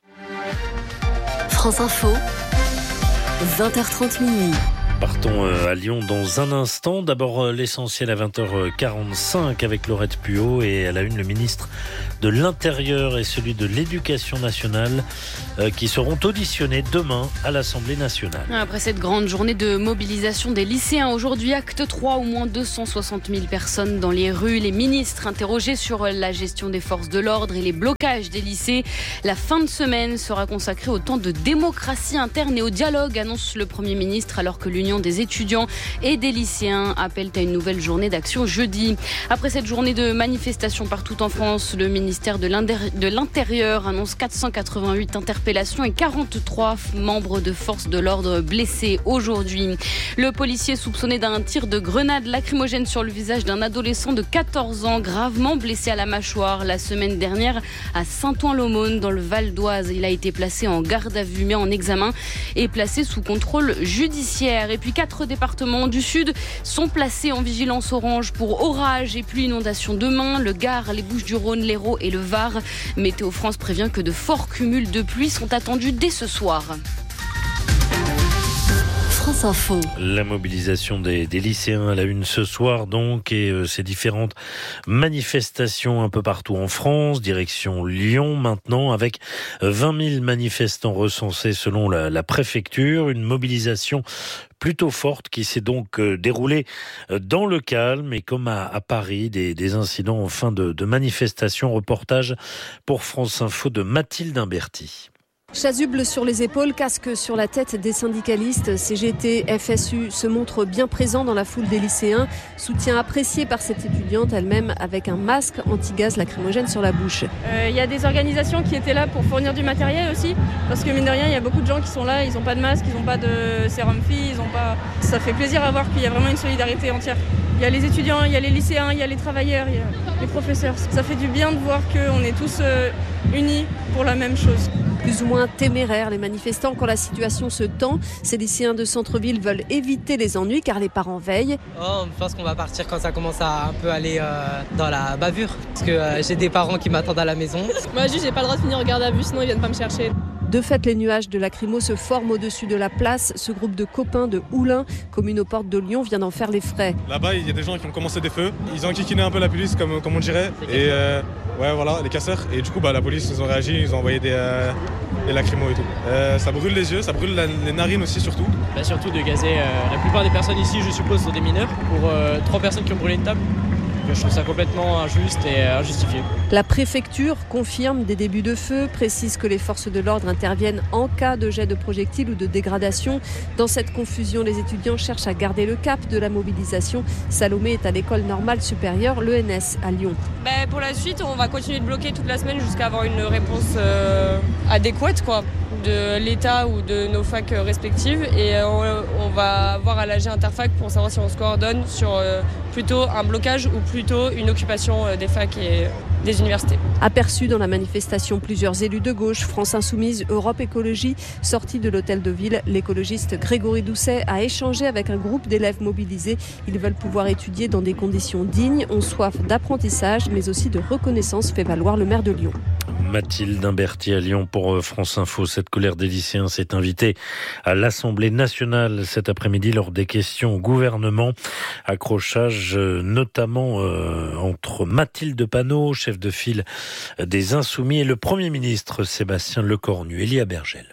Speaker 7: France Info, vingt heures trente minuit.
Speaker 8: Partons à Lyon dans un instant. D'abord l'essentiel à vingt heures quarante-cinq avec Laurette Puot, et à la une le ministre de l'Intérieur et celui de l'Éducation nationale qui seront auditionnés demain à l'Assemblée nationale.
Speaker 20: Après cette grande journée de mobilisation des lycéens, aujourd'hui acte trois, au moins deux cent soixante mille personnes dans les rues. Les ministres interrogés sur la gestion des forces de l'ordre et les blocages des lycées. La fin de semaine sera consacrée au temps de démocratie interne et au dialogue, annonce le Premier ministre, alors que l'Union des étudiants et des lycéens appellent à une nouvelle journée d'action jeudi. Après cette journée de manifestation partout en France, le ministère de l'Intérieur annonce quatre cent quatre-vingt-huit interpellations et quarante-trois membres de forces de l'ordre blessés aujourd'hui. Le policier soupçonné d'un tir de grenade lacrymogène sur le visage d'un adolescent de quatorze ans, gravement blessé à la mâchoire la semaine dernière à Saint-Ouen-l'Aumône dans le Val d'Oise. Il a été placé en garde à vue mais en examen et placé sous contrôle judiciaire. Et puis quatre départements du Sud sont placés en vigilance orange pour orage et pluie inondation demain. Le Gard, les Bouches-du-Rhône, l'Hérault et le Var. Météo France prévient que de forts cumuls de pluie sont attendus dès ce soir.
Speaker 7: France Info.
Speaker 8: La mobilisation des, des lycéens à la une ce soir donc, et euh, ces différentes manifestations un peu partout en France, direction Lyon maintenant, avec vingt mille manifestants recensés selon la, la préfecture. Une mobilisation plutôt forte qui s'est donc euh, déroulée dans le calme, et comme à, à Paris, des, des incidents en fin de, de manifestation. Reportage pour France Info de Mathilde Imberti.
Speaker 21: Chasuble sur les épaules, casque sur la tête des syndicalistes, C G T, F S U se montrent bien présents dans la foule des lycéens. Soutien apprécié par cette étudiante elle-même avec un masque anti-gaz lacrymogène sur la bouche.
Speaker 11: Il euh, y a des organisations qui étaient là pour fournir du matériel aussi, parce que mine de rien, il y a beaucoup de gens qui sont là, ils n'ont pas de masque, ils n'ont pas de sérum filles, ils ont pas... Ça fait plaisir à voir qu'il y a vraiment une solidarité entière. Il y a les étudiants, il y a les lycéens, il y a les travailleurs, il y a les professeurs. Ça fait du bien de voir qu'on est tous euh, unis pour la même chose.
Speaker 21: Plus ou moins téméraires, les manifestants, quand la situation se tend. Ces lycéens de centre-ville veulent éviter les ennuis car les parents veillent.
Speaker 22: Oh, je pense qu'on va partir quand ça commence à un peu aller euh, dans la bavure. Parce que euh, j'ai des parents qui m'attendent à la maison.
Speaker 11: Moi, juste, j'ai pas le droit de finir en garde à vue, sinon ils viennent pas me chercher.
Speaker 21: De fait, les nuages de lacrymo se forment au-dessus de la place. Ce groupe de copains de Oulin, commune aux portes de Lyon, vient d'en faire les frais.
Speaker 23: Là-bas, il y a des gens qui ont commencé des feux. Ils ont enquiquiné un peu la police, comme, comme on dirait. Et euh, ouais, voilà, les casseurs. Et du coup, bah, la police, ils ont réagi, ils ont envoyé des, euh, des lacrymos et tout. Euh, ça brûle les yeux, ça brûle la, les narines aussi, surtout.
Speaker 24: Bah, surtout de gazer. Euh, la plupart des personnes ici, je suppose, sont des mineurs. Pour euh, trois personnes qui ont brûlé une table. Je trouve ça complètement injuste et injustifié.
Speaker 21: La préfecture confirme des débuts de feu, précise que les forces de l'ordre interviennent en cas de jet de projectiles ou de dégradation. Dans cette confusion, les étudiants cherchent à garder le cap de la mobilisation. Salomé est à l'école normale supérieure, l'E N S, à Lyon.
Speaker 11: Bah, pour la suite, on va continuer de bloquer toute la semaine jusqu'à avoir une réponse euh, adéquate quoi, de l'État ou de nos facs respectives. Et euh, on va voir à l'A G Interfac pour savoir si on se coordonne sur euh, plutôt un blocage ou plutôt une occupation des facs et des universités.
Speaker 21: Aperçus dans la manifestation, plusieurs élus de gauche, France Insoumise, Europe Écologie, sortis de l'hôtel de ville. L'écologiste Grégory Doucet a échangé avec un groupe d'élèves mobilisés. Ils veulent pouvoir étudier dans des conditions dignes, ont soif d'apprentissage, mais aussi de reconnaissance, fait valoir le maire de Lyon.
Speaker 8: Mathilde Imberti à Lyon pour France Info. Cette colère des lycéens s'est invitée à l'Assemblée nationale cet après-midi lors des questions au gouvernement. Accrochage notamment euh, entre Mathilde Panot, chef de file des Insoumis, et le Premier ministre Sébastien Lecornu. Élia Bergel.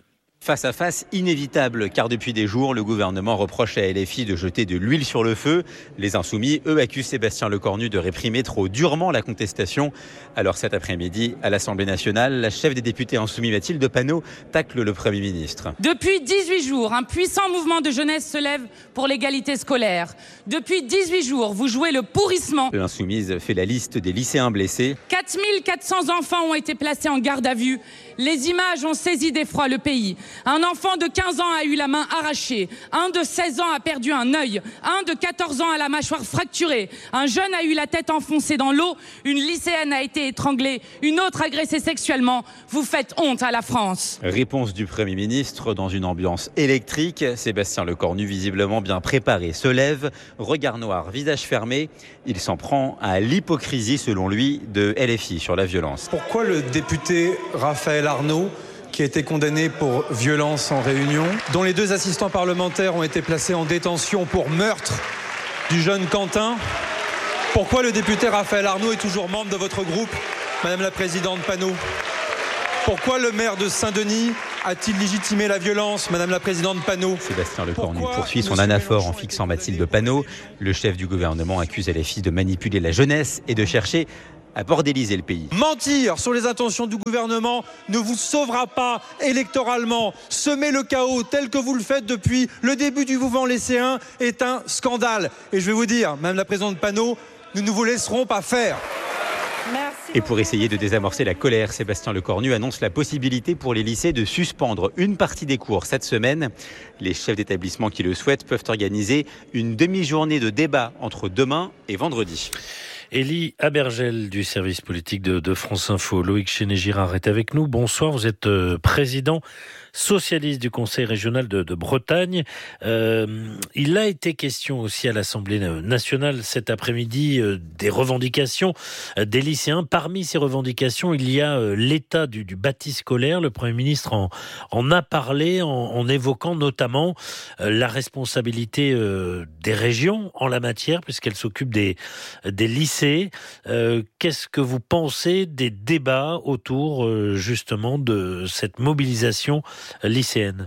Speaker 1: Face à face inévitable, car depuis des jours, le gouvernement reproche à L F I de jeter de l'huile sur le feu. Les Insoumis, eux, accusent Sébastien Lecornu de réprimer trop durement la contestation. Alors cet après-midi, à l'Assemblée nationale, la chef des députés Insoumis, Mathilde Panot, tacle le Premier ministre.
Speaker 3: Depuis dix-huit jours, un puissant mouvement de jeunesse se lève pour l'égalité scolaire. Depuis dix-huit jours, vous jouez le pourrissement.
Speaker 1: L'Insoumise fait la liste des lycéens blessés.
Speaker 3: quatre mille quatre cents enfants ont été placés en garde à vue. Les images ont saisi d'effroi le pays. Un enfant de quinze ans a eu la main arrachée. Un de seize ans a perdu un œil. Un de quatorze ans a la mâchoire fracturée. Un jeune a eu la tête enfoncée dans l'eau. Une lycéenne a été étranglée. Une autre agressée sexuellement. Vous faites honte à la France.
Speaker 1: Réponse du Premier ministre dans une ambiance électrique. Sébastien Lecornu, visiblement bien préparé, se lève. Regard noir, visage fermé. Il s'en prend à l'hypocrisie, selon lui, de L F I sur la violence.
Speaker 18: Pourquoi le député Raphaël Arnaud, qui a été condamné pour violence en réunion, dont les deux assistants parlementaires ont été placés en détention pour meurtre du jeune Quentin, pourquoi le député Raphaël Arnaud est toujours membre de votre groupe, Madame la Présidente Panot? Pourquoi le maire de Saint-Denis a-t-il légitimé la violence, Madame la Présidente Panot?
Speaker 1: Sébastien Lecornu poursuit son anaphore en fixant Mathilde Panot. Le chef du gouvernement accuse L F I de manipuler la jeunesse et de chercher à bordéliser le pays.
Speaker 18: Mentir sur les intentions du gouvernement ne vous sauvera pas électoralement. Semer le chaos tel que vous le faites depuis le début du mouvement lycéen est un scandale. Et je vais vous dire, Madame la Présidente Panot, nous ne vous laisserons pas faire.
Speaker 1: Et pour essayer de désamorcer la colère, Sébastien Lecornu annonce la possibilité pour les lycées de suspendre une partie des cours cette semaine. Les chefs d'établissement qui le souhaitent peuvent organiser une demi-journée de débat entre demain et vendredi.
Speaker 8: Élie Abergel du service politique de, de France Info. Loïc Chenet-Girard est avec nous. Bonsoir, vous êtes euh, président socialiste du Conseil régional de, de Bretagne. Euh, il a été question aussi à l'Assemblée nationale cet après-midi euh, des revendications euh, des lycéens. Parmi ces revendications, il y a euh, l'état du, du bâti scolaire. Le Premier ministre en, en a parlé en, en évoquant notamment euh, la responsabilité euh, des régions en la matière, puisqu'elles s'occupent des, des lycées. Euh, qu'est-ce que vous pensez des débats autour euh, justement de cette mobilisation lycéenne?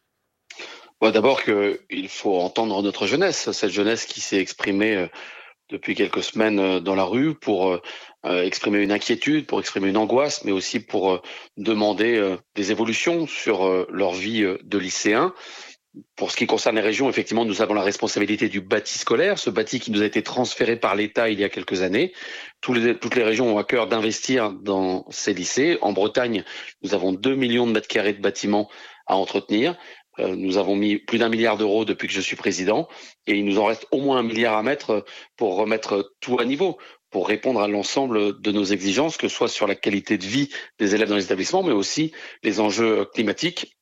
Speaker 4: Bon, d'abord qu'il faut entendre notre jeunesse, cette jeunesse qui s'est exprimée depuis quelques semaines dans la rue pour exprimer une inquiétude, pour exprimer une angoisse, mais aussi pour demander des évolutions sur leur vie de lycéen. Pour ce qui concerne les régions, effectivement, nous avons la responsabilité du bâti scolaire, ce bâti qui nous a été transféré par l'État il y a quelques années. Tous les, toutes les régions ont à cœur d'investir dans ces lycées. En Bretagne, nous avons deux millions de mètres carrés de bâtiments à entretenir. Euh, nous avons mis plus d'un milliard d'euros depuis que je suis président et il nous en reste au moins un milliard à mettre pour remettre tout à niveau, pour répondre à l'ensemble de nos exigences, que ce soit sur la qualité de vie des élèves dans les établissements, mais aussi les enjeux climatiques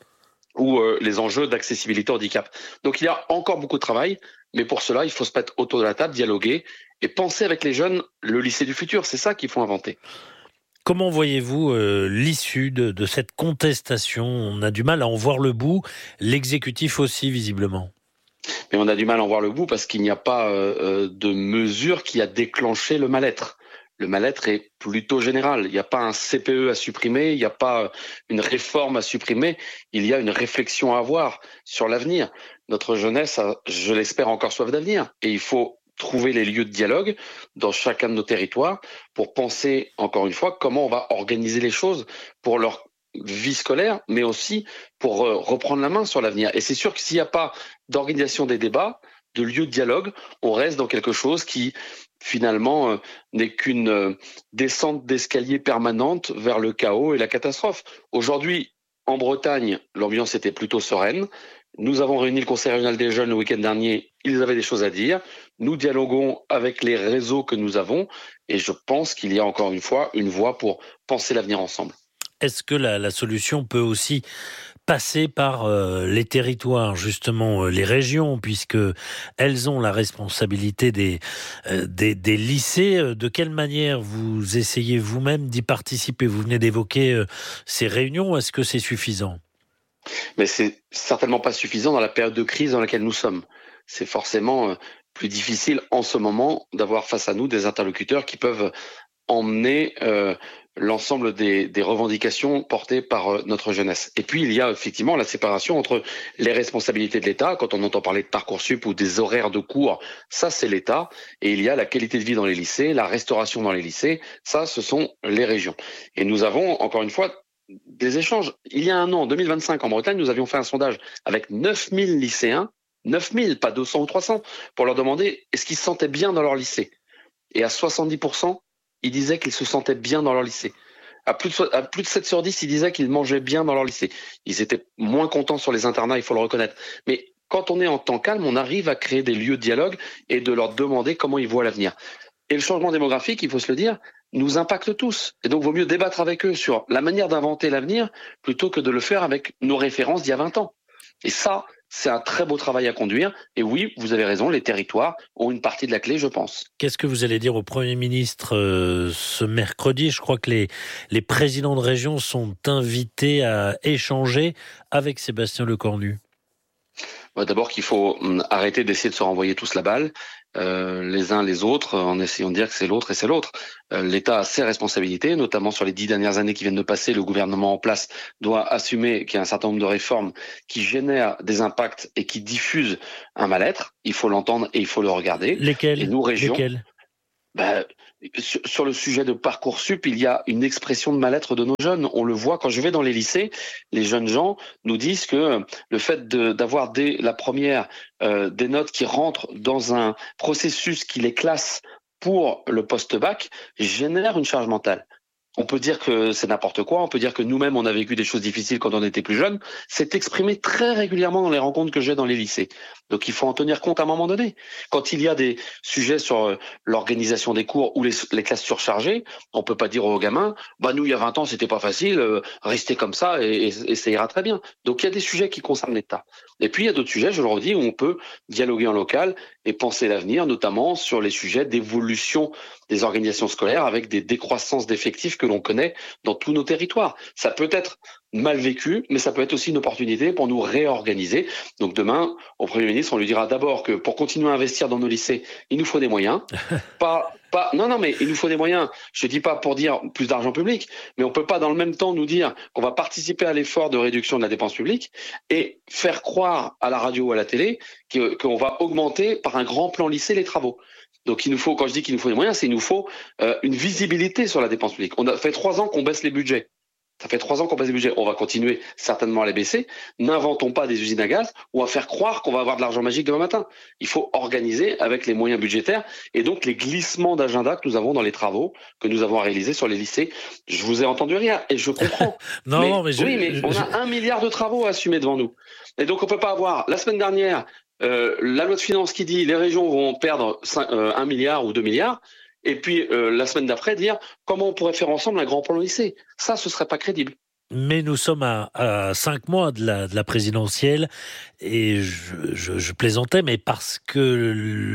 Speaker 4: ou euh, les enjeux d'accessibilité au handicap. Donc il y a encore beaucoup de travail, mais pour cela, il faut se mettre autour de la table, dialoguer et penser avec les jeunes le lycée du futur. C'est ça qu'il faut inventer.
Speaker 8: Comment voyez-vous euh, l'issue de, de cette contestation? On a du mal à en voir le bout, l'exécutif aussi visiblement.
Speaker 4: Mais on a du mal à en voir le bout parce qu'il n'y a pas euh, de mesure qui a déclenché le mal-être. Le mal-être est plutôt général. Il n'y a pas un C P E à supprimer, il n'y a pas une réforme à supprimer, il y a une réflexion à avoir sur l'avenir. Notre jeunesse a, je l'espère, encore soif d'avenir. Et il faut trouver les lieux de dialogue dans chacun de nos territoires pour penser, encore une fois, comment on va organiser les choses pour leur vie scolaire, mais aussi pour reprendre la main sur l'avenir. Et c'est sûr que s'il n'y a pas d'organisation des débats, de lieux de dialogue, on reste dans quelque chose qui finalement euh, n'est qu'une euh, descente d'escalier permanente vers le chaos et la catastrophe. Aujourd'hui, en Bretagne, l'ambiance était plutôt sereine. Nous avons réuni le Conseil régional des jeunes le week-end dernier. Ils avaient des choses à dire. Nous dialoguons avec les réseaux que nous avons et je pense qu'il y a encore une fois une voie pour penser l'avenir ensemble.
Speaker 8: Est-ce que la, la solution peut aussi passer par euh, les territoires, justement euh, les régions, puisque elles ont la responsabilité des, euh, des, des lycées? De quelle manière vous essayez vous-même d'y participer? Vous venez d'évoquer euh, ces réunions, est-ce que c'est suffisant?
Speaker 4: Mais c'est certainement pas suffisant dans la période de crise dans laquelle nous sommes. C'est forcément euh, plus difficile en ce moment d'avoir face à nous des interlocuteurs qui peuvent emmener euh, l'ensemble des, des revendications portées par euh, notre jeunesse. Et puis il y a effectivement la séparation entre les responsabilités de l'État, quand on entend parler de Parcoursup ou des horaires de cours, ça c'est l'État, et il y a la qualité de vie dans les lycées, la restauration dans les lycées, ça ce sont les régions. Et nous avons encore une fois des échanges. Il y a un an, en deux mille vingt-cinq, en Bretagne, nous avions fait un sondage avec neuf mille lycéens, neuf mille, pas deux cents ou trois cents, pour leur demander est-ce qu'ils se sentaient bien dans leur lycée. Et à soixante-dix pour cent, ils disaient qu'ils se sentaient bien dans leur lycée. À plus de, à plus de sept sur dix, ils disaient qu'ils mangeaient bien dans leur lycée. Ils étaient moins contents sur les internats, il faut le reconnaître. Mais quand on est en temps calme, on arrive à créer des lieux de dialogue et de leur demander comment ils voient l'avenir. Et le changement démographique, il faut se le dire, nous impacte tous. Et donc, il vaut mieux débattre avec eux sur la manière d'inventer l'avenir plutôt que de le faire avec nos références d'il y a vingt ans. Et ça, c'est un très beau travail à conduire. Et oui, vous avez raison, les territoires ont une partie de la clé, je pense.
Speaker 8: Qu'est-ce que vous allez dire au Premier ministre euh, ce mercredi ? Je crois que les, les présidents de région sont invités à échanger avec Sébastien Lecornu.
Speaker 4: D'abord qu'il faut arrêter d'essayer de se renvoyer tous la balle, euh, les uns les autres, en essayant de dire que c'est l'autre et c'est l'autre. Euh, L'État a ses responsabilités, notamment sur les dix dernières années qui viennent de passer. Le gouvernement en place doit assumer qu'il y a un certain nombre de réformes qui génèrent des impacts et qui diffusent un mal-être. Il faut l'entendre et il faut le regarder.
Speaker 8: Lesquels ?
Speaker 4: Et nous, régions,
Speaker 8: Lesquels ?
Speaker 4: Ben, sur, sur le sujet de Parcoursup, il y a une expression de mal-être de nos jeunes. On le voit quand je vais dans les lycées, les jeunes gens nous disent que le fait de, d'avoir dès la première euh, des notes qui rentrent dans un processus qui les classe pour le post-bac génère une charge mentale. On peut dire que c'est n'importe quoi, on peut dire que nous-mêmes on a vécu des choses difficiles quand on était plus jeune. C'est exprimé très régulièrement dans les rencontres que j'ai dans les lycées. Donc il faut en tenir compte à un moment donné. Quand il y a des sujets sur l'organisation des cours ou les, les classes surchargées, on peut pas dire aux gamins bah nous il y a vingt ans c'était pas facile, euh, restez comme ça et, et, et ça ira très bien. Donc il y a des sujets qui concernent l'État. Et puis il y a d'autres sujets, je le redis, où on peut dialoguer en local et penser l'avenir, notamment sur les sujets d'évolution des organisations scolaires avec des décroissances d'effectifs que l'on connaît dans tous nos territoires. Ça peut être mal vécu, mais ça peut être aussi une opportunité pour nous réorganiser. Donc demain, au Premier ministre, on lui dira d'abord que pour continuer à investir dans nos lycées, il nous faut des moyens. pas, pas, non, non, mais il nous faut des moyens. Je ne dis pas pour dire plus d'argent public, mais on ne peut pas dans le même temps nous dire qu'on va participer à l'effort de réduction de la dépense publique et faire croire à la radio ou à la télé qu'on va augmenter par un grand plan lycée les travaux. Donc il nous faut, quand je dis qu'il nous faut des moyens, c'est qu'il nous faut euh, une visibilité sur la dépense publique. On a fait trois ans qu'on baisse les budgets. Ça fait trois ans qu'on baisse les budgets. On va continuer certainement à les baisser. N'inventons pas des usines à gaz ou à faire croire qu'on va avoir de l'argent magique demain matin. Il faut organiser avec les moyens budgétaires et donc les glissements d'agenda que nous avons dans les travaux que nous avons à réaliser sur les lycées. Je vous ai entendu rire et je comprends.
Speaker 8: non, mais, non, mais je,
Speaker 4: oui, mais
Speaker 8: je,
Speaker 4: on
Speaker 8: je...
Speaker 4: a un milliard de travaux à assumer devant nous. Et donc on peut pas avoir la semaine dernière euh, la loi de finances qui dit les régions vont perdre cinq, euh, un milliard ou deux milliards. Et puis, euh, la semaine d'après, dire comment on pourrait faire ensemble un grand plan lycée. Ça, ce serait pas crédible.
Speaker 8: Mais nous sommes à, à cinq mois de la, de la présidentielle et je, je, je plaisantais, mais parce que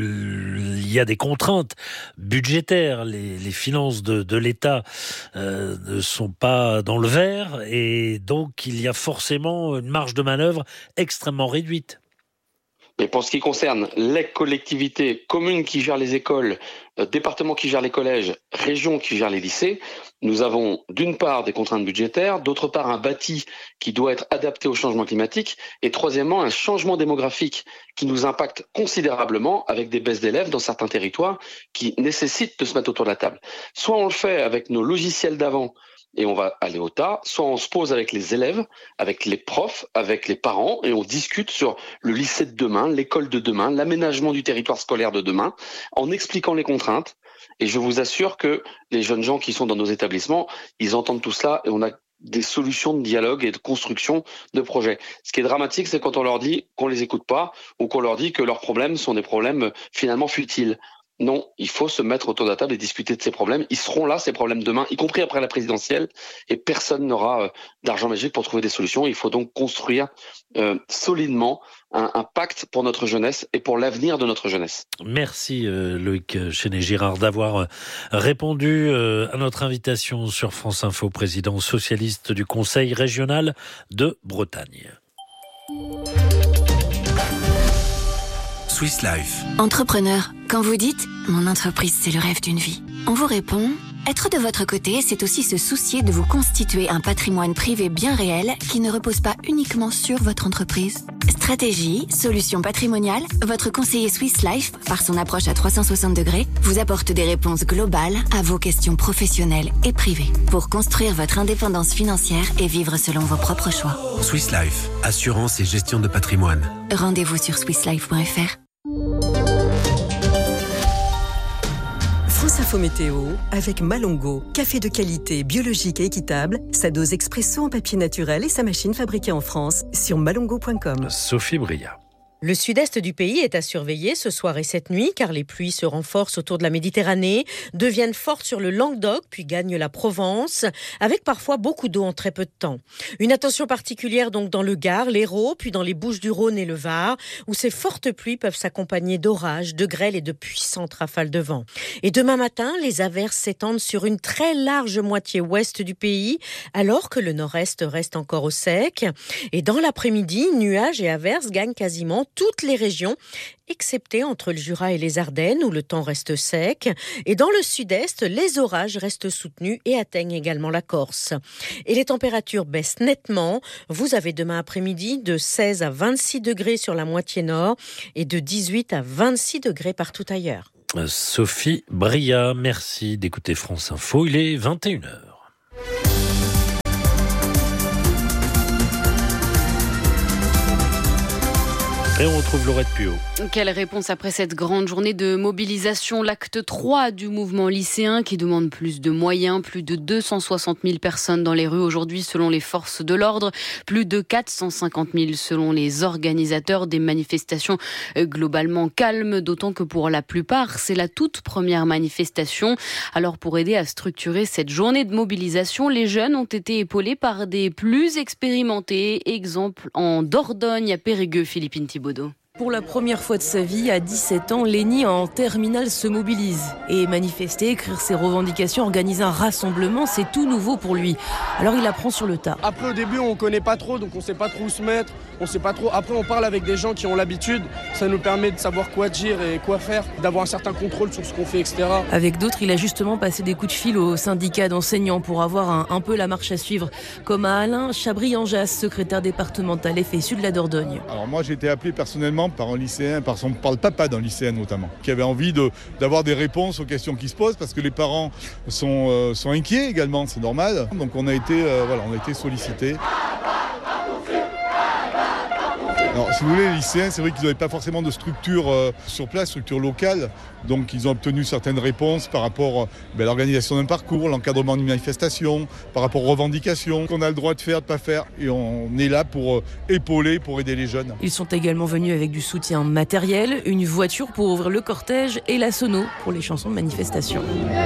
Speaker 8: il y a des contraintes budgétaires, les, les finances de, de l'État euh, ne sont pas dans le vert et donc il y a forcément une marge de manœuvre extrêmement réduite.
Speaker 4: Et pour ce qui concerne les collectivités, communes qui gèrent les écoles, euh, départements qui gèrent les collèges, régions qui gèrent les lycées, nous avons d'une part des contraintes budgétaires, d'autre part un bâti qui doit être adapté au changement climatique et troisièmement un changement démographique qui nous impacte considérablement avec des baisses d'élèves dans certains territoires qui nécessitent de se mettre autour de la table. Soit on le fait avec nos logiciels d'avant, et on va aller au tas, soit on se pose avec les élèves, avec les profs, avec les parents, et on discute sur le lycée de demain, l'école de demain, l'aménagement du territoire scolaire de demain, en expliquant les contraintes. Et je vous assure que les jeunes gens qui sont dans nos établissements, ils entendent tout cela, et on a des solutions de dialogue et de construction de projets. Ce qui est dramatique, c'est quand on leur dit qu'on les écoute pas, ou qu'on leur dit que leurs problèmes sont des problèmes finalement futiles. Non, il faut se mettre autour de la table et discuter de ces problèmes. Ils seront là, ces problèmes, demain, y compris après la présidentielle, et personne n'aura euh, d'argent magique pour trouver des solutions. Il faut donc construire euh, solidement un, un pacte pour notre jeunesse et pour l'avenir de notre jeunesse.
Speaker 8: Merci euh, Loïc Chenet-Girard d'avoir répondu euh, à notre invitation sur France Info, président socialiste du Conseil régional de Bretagne.
Speaker 7: Swiss Life. Entrepreneur, quand vous dites « Mon entreprise, c'est le rêve d'une vie », on vous répond
Speaker 2: Être de votre côté, c'est aussi se soucier de vous constituer un patrimoine privé bien réel qui ne repose pas uniquement sur votre entreprise. Stratégie, solution patrimoniale, votre conseiller Swiss Life, par son approche à trois cent soixante degrés, vous apporte des réponses globales à vos questions professionnelles et privées pour construire votre indépendance financière et vivre selon vos propres choix.
Speaker 5: Swiss Life, assurance et gestion de patrimoine.
Speaker 2: Rendez-vous sur swiss life point f r.
Speaker 6: France Info Météo avec Malongo, café de qualité, biologique et équitable, sa dose expresso en papier naturel et sa machine fabriquée en France sur malongo point com.
Speaker 8: Sophie Bria.
Speaker 12: Le sud-est du pays est à surveiller ce soir et cette nuit car les pluies se renforcent autour de la Méditerranée, deviennent fortes sur le Languedoc puis gagnent la Provence avec parfois beaucoup d'eau en très peu de temps. Une attention particulière donc dans le Gard, l'Hérault puis dans les Bouches-du-Rhône et le Var où ces fortes pluies peuvent s'accompagner d'orages, de grêles et de puissantes rafales de vent. Et demain matin, les averses s'étendent sur une très large moitié ouest du pays alors que le nord-est reste encore au sec. Et dans l'après-midi, nuages et averses gagnent quasiment toutes les régions, excepté entre le Jura et les Ardennes, où le temps reste sec. Et dans le sud-est, les orages restent soutenus et atteignent également la Corse. Et les températures baissent nettement. Vous avez demain après-midi de seize à vingt-six degrés sur la moitié nord et de dix-huit à vingt-six degrés partout ailleurs.
Speaker 8: Sophie Bria, merci d'écouter France Info. Il est vingt et une heures. Et on retrouve Laurette Puot.
Speaker 20: Quelle réponse après cette grande journée de mobilisation, l'acte trois du mouvement lycéen qui demande plus de moyens, plus de deux cent soixante mille personnes dans les rues aujourd'hui selon les forces de l'ordre, plus de quatre cent cinquante mille selon les organisateurs, des manifestations globalement calmes, d'autant que pour la plupart, c'est la toute première manifestation. Alors pour aider à structurer cette journée de mobilisation, les jeunes ont été épaulés par des plus expérimentés, exemple en Dordogne à Périgueux, Philippine Thibaudot.
Speaker 25: Pour la première fois de sa vie, à dix-sept ans, Lenny en terminale se mobilise. Et manifester, écrire ses revendications, organiser un rassemblement, c'est tout nouveau pour lui. Alors il apprend sur le tas.
Speaker 26: Après au début on connaît pas trop, donc on sait pas trop où se mettre, on sait pas trop. Après on parle avec des gens qui ont l'habitude, ça nous permet de savoir quoi dire et quoi faire, d'avoir un certain contrôle sur ce qu'on fait, et cetera.
Speaker 25: Avec d'autres, il a justement passé des coups de fil au syndicat d'enseignants pour avoir un, un peu la marche à suivre. Comme à Alain Chabry-Anjas, secrétaire départemental F S U de la Dordogne.
Speaker 27: Alors moi j'ai été appelé personnellement par un lycéen, par, son, par le papa d'un lycéen notamment, qui avait envie de, d'avoir des réponses aux questions qui se posent parce que les parents sont, euh, sont inquiets également, c'est normal. Donc on a été, euh, voilà, on a été sollicités. Alors, si vous voulez, les lycéens, c'est vrai qu'ils n'avaient pas forcément de structure euh, sur place, structure locale. Donc, ils ont obtenu certaines réponses par rapport ben, à l'organisation d'un parcours, l'encadrement d'une manifestation, par rapport aux revendications qu'on a le droit de faire, de ne pas faire. Et on est là pour euh, épauler, pour aider les jeunes.
Speaker 25: Ils sont également venus avec du soutien matériel, une voiture pour ouvrir le cortège et la sono pour les chansons de manifestation.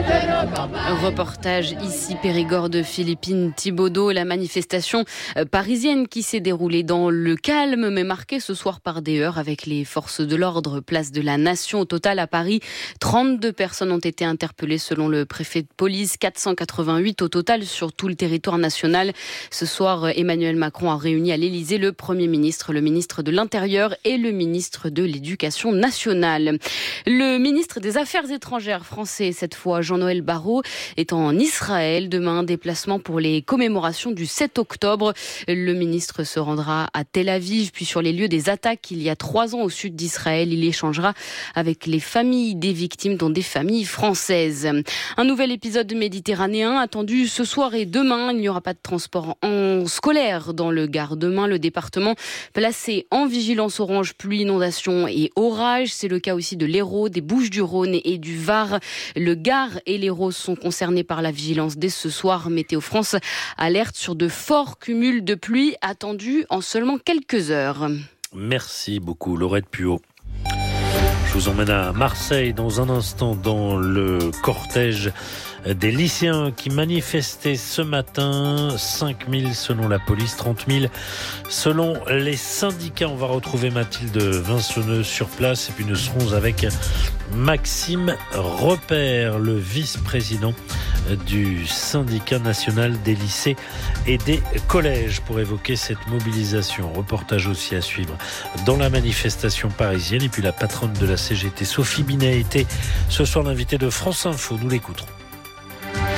Speaker 20: Reportage ici Périgord de Philippine Thibaudot, la manifestation parisienne qui s'est déroulée dans le calme, mais marquée ce soir par des heurts avec les forces de l'ordre, place de la Nation. Au total, à Paris, trente-deux personnes ont été interpellées selon le préfet de police, quatre cent quatre-vingt-huit au total sur tout le territoire national. Ce soir, Emmanuel Macron a réuni à l'Élysée le Premier ministre, le ministre de l'Intérieur et le ministre de l'Éducation nationale. Le ministre des Affaires étrangères français, cette fois Jean-Noël Barrot, est en Israël. Demain, déplacement pour les commémorations du sept octobre. Le ministre se rendra à Tel Aviv, puis sur les lieux des attaques il y a trois ans au sud d'Israël. Il échangera avec les familles des victimes, dont des familles françaises. Un nouvel épisode méditerranéen attendu ce soir et demain. Il n'y aura pas de transport en scolaire dans le Gard. Demain, le département placé en vigilance orange, pluie, inondation et orage. C'est le cas aussi de l'Hérault, des Bouches-du-Rhône et du Var. Le Gard et l'Hérault sont concernés par la vigilance dès ce soir. Météo France alerte sur de forts cumuls de pluie attendus en seulement quelques heures.
Speaker 8: Merci beaucoup, Laurette Puot. Je vous emmène à Marseille dans un instant dans le cortège des lycéens qui manifestaient ce matin. cinq mille selon la police, trente mille selon les syndicats. On va retrouver Mathilde Vinsoneux sur place et puis nous serons avec Maxime Repère, le vice-président du syndicat national des lycées et des collèges, pour évoquer cette mobilisation. Reportage aussi à suivre dans la manifestation parisienne. Et puis la patronne de la C G T, Sophie Binet, était ce soir l'invitée de France Info. Nous l'écouterons.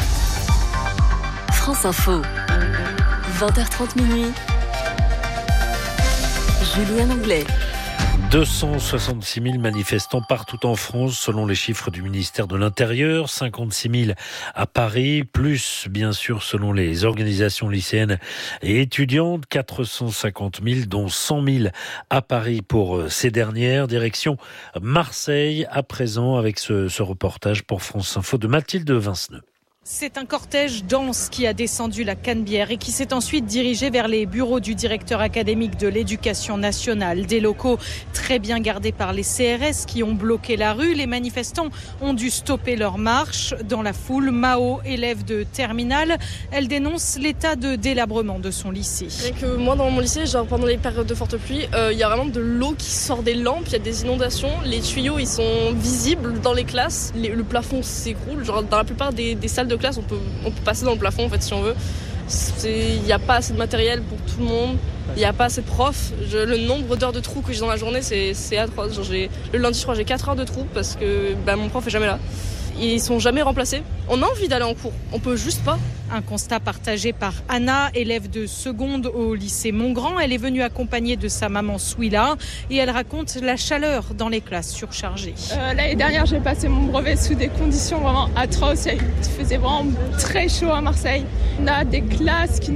Speaker 7: France Info. vingt heures trente minuit. Julien Anglais.
Speaker 8: deux cent soixante-six mille manifestants partout en France, selon les chiffres du ministère de l'Intérieur, cinquante-six mille à Paris, plus bien sûr selon les organisations lycéennes et étudiantes, quatre cent cinquante mille, dont cent mille à Paris pour ces dernières. Direction Marseille, à présent, avec ce, ce reportage pour France Info de Mathilde Vinceneux.
Speaker 9: C'est un cortège dense qui a descendu la Canebière et qui s'est ensuite dirigé vers les bureaux du directeur académique de l'éducation nationale. Des locaux très bien gardés par les C R S qui ont bloqué la rue. Les manifestants ont dû stopper leur marche. Dans la foule, Mao, élève de terminale, elle dénonce l'état de délabrement de son lycée.
Speaker 11: Rien que moi dans mon lycée, genre pendant les périodes de forte pluie, il euh, y a vraiment de l'eau qui sort des lampes, il y a des inondations, les tuyaux ils sont visibles dans les classes, les, le plafond s'écroule. Genre dans la plupart des, des salles de classe, on peut, on peut passer dans le plafond en fait si on veut. Il n'y a pas assez de matériel pour tout le monde, il n'y a pas assez de profs. Je, le nombre d'heures de trous que j'ai dans la journée, c'est, c'est atroce. Genre, j'ai, le lundi, je crois, j'ai quatre heures de trous parce que bah, mon prof est jamais là. Ils sont jamais remplacés. On a envie d'aller en cours, on peut juste pas.
Speaker 9: Un constat partagé par Anna, élève de seconde au lycée Montgrand. Elle est venue accompagnée de sa maman Souila et elle raconte la chaleur dans les classes surchargées.
Speaker 10: Euh, l'année dernière, j'ai passé mon brevet sous des conditions vraiment atroces. Il faisait vraiment très chaud à Marseille. On a des classes qui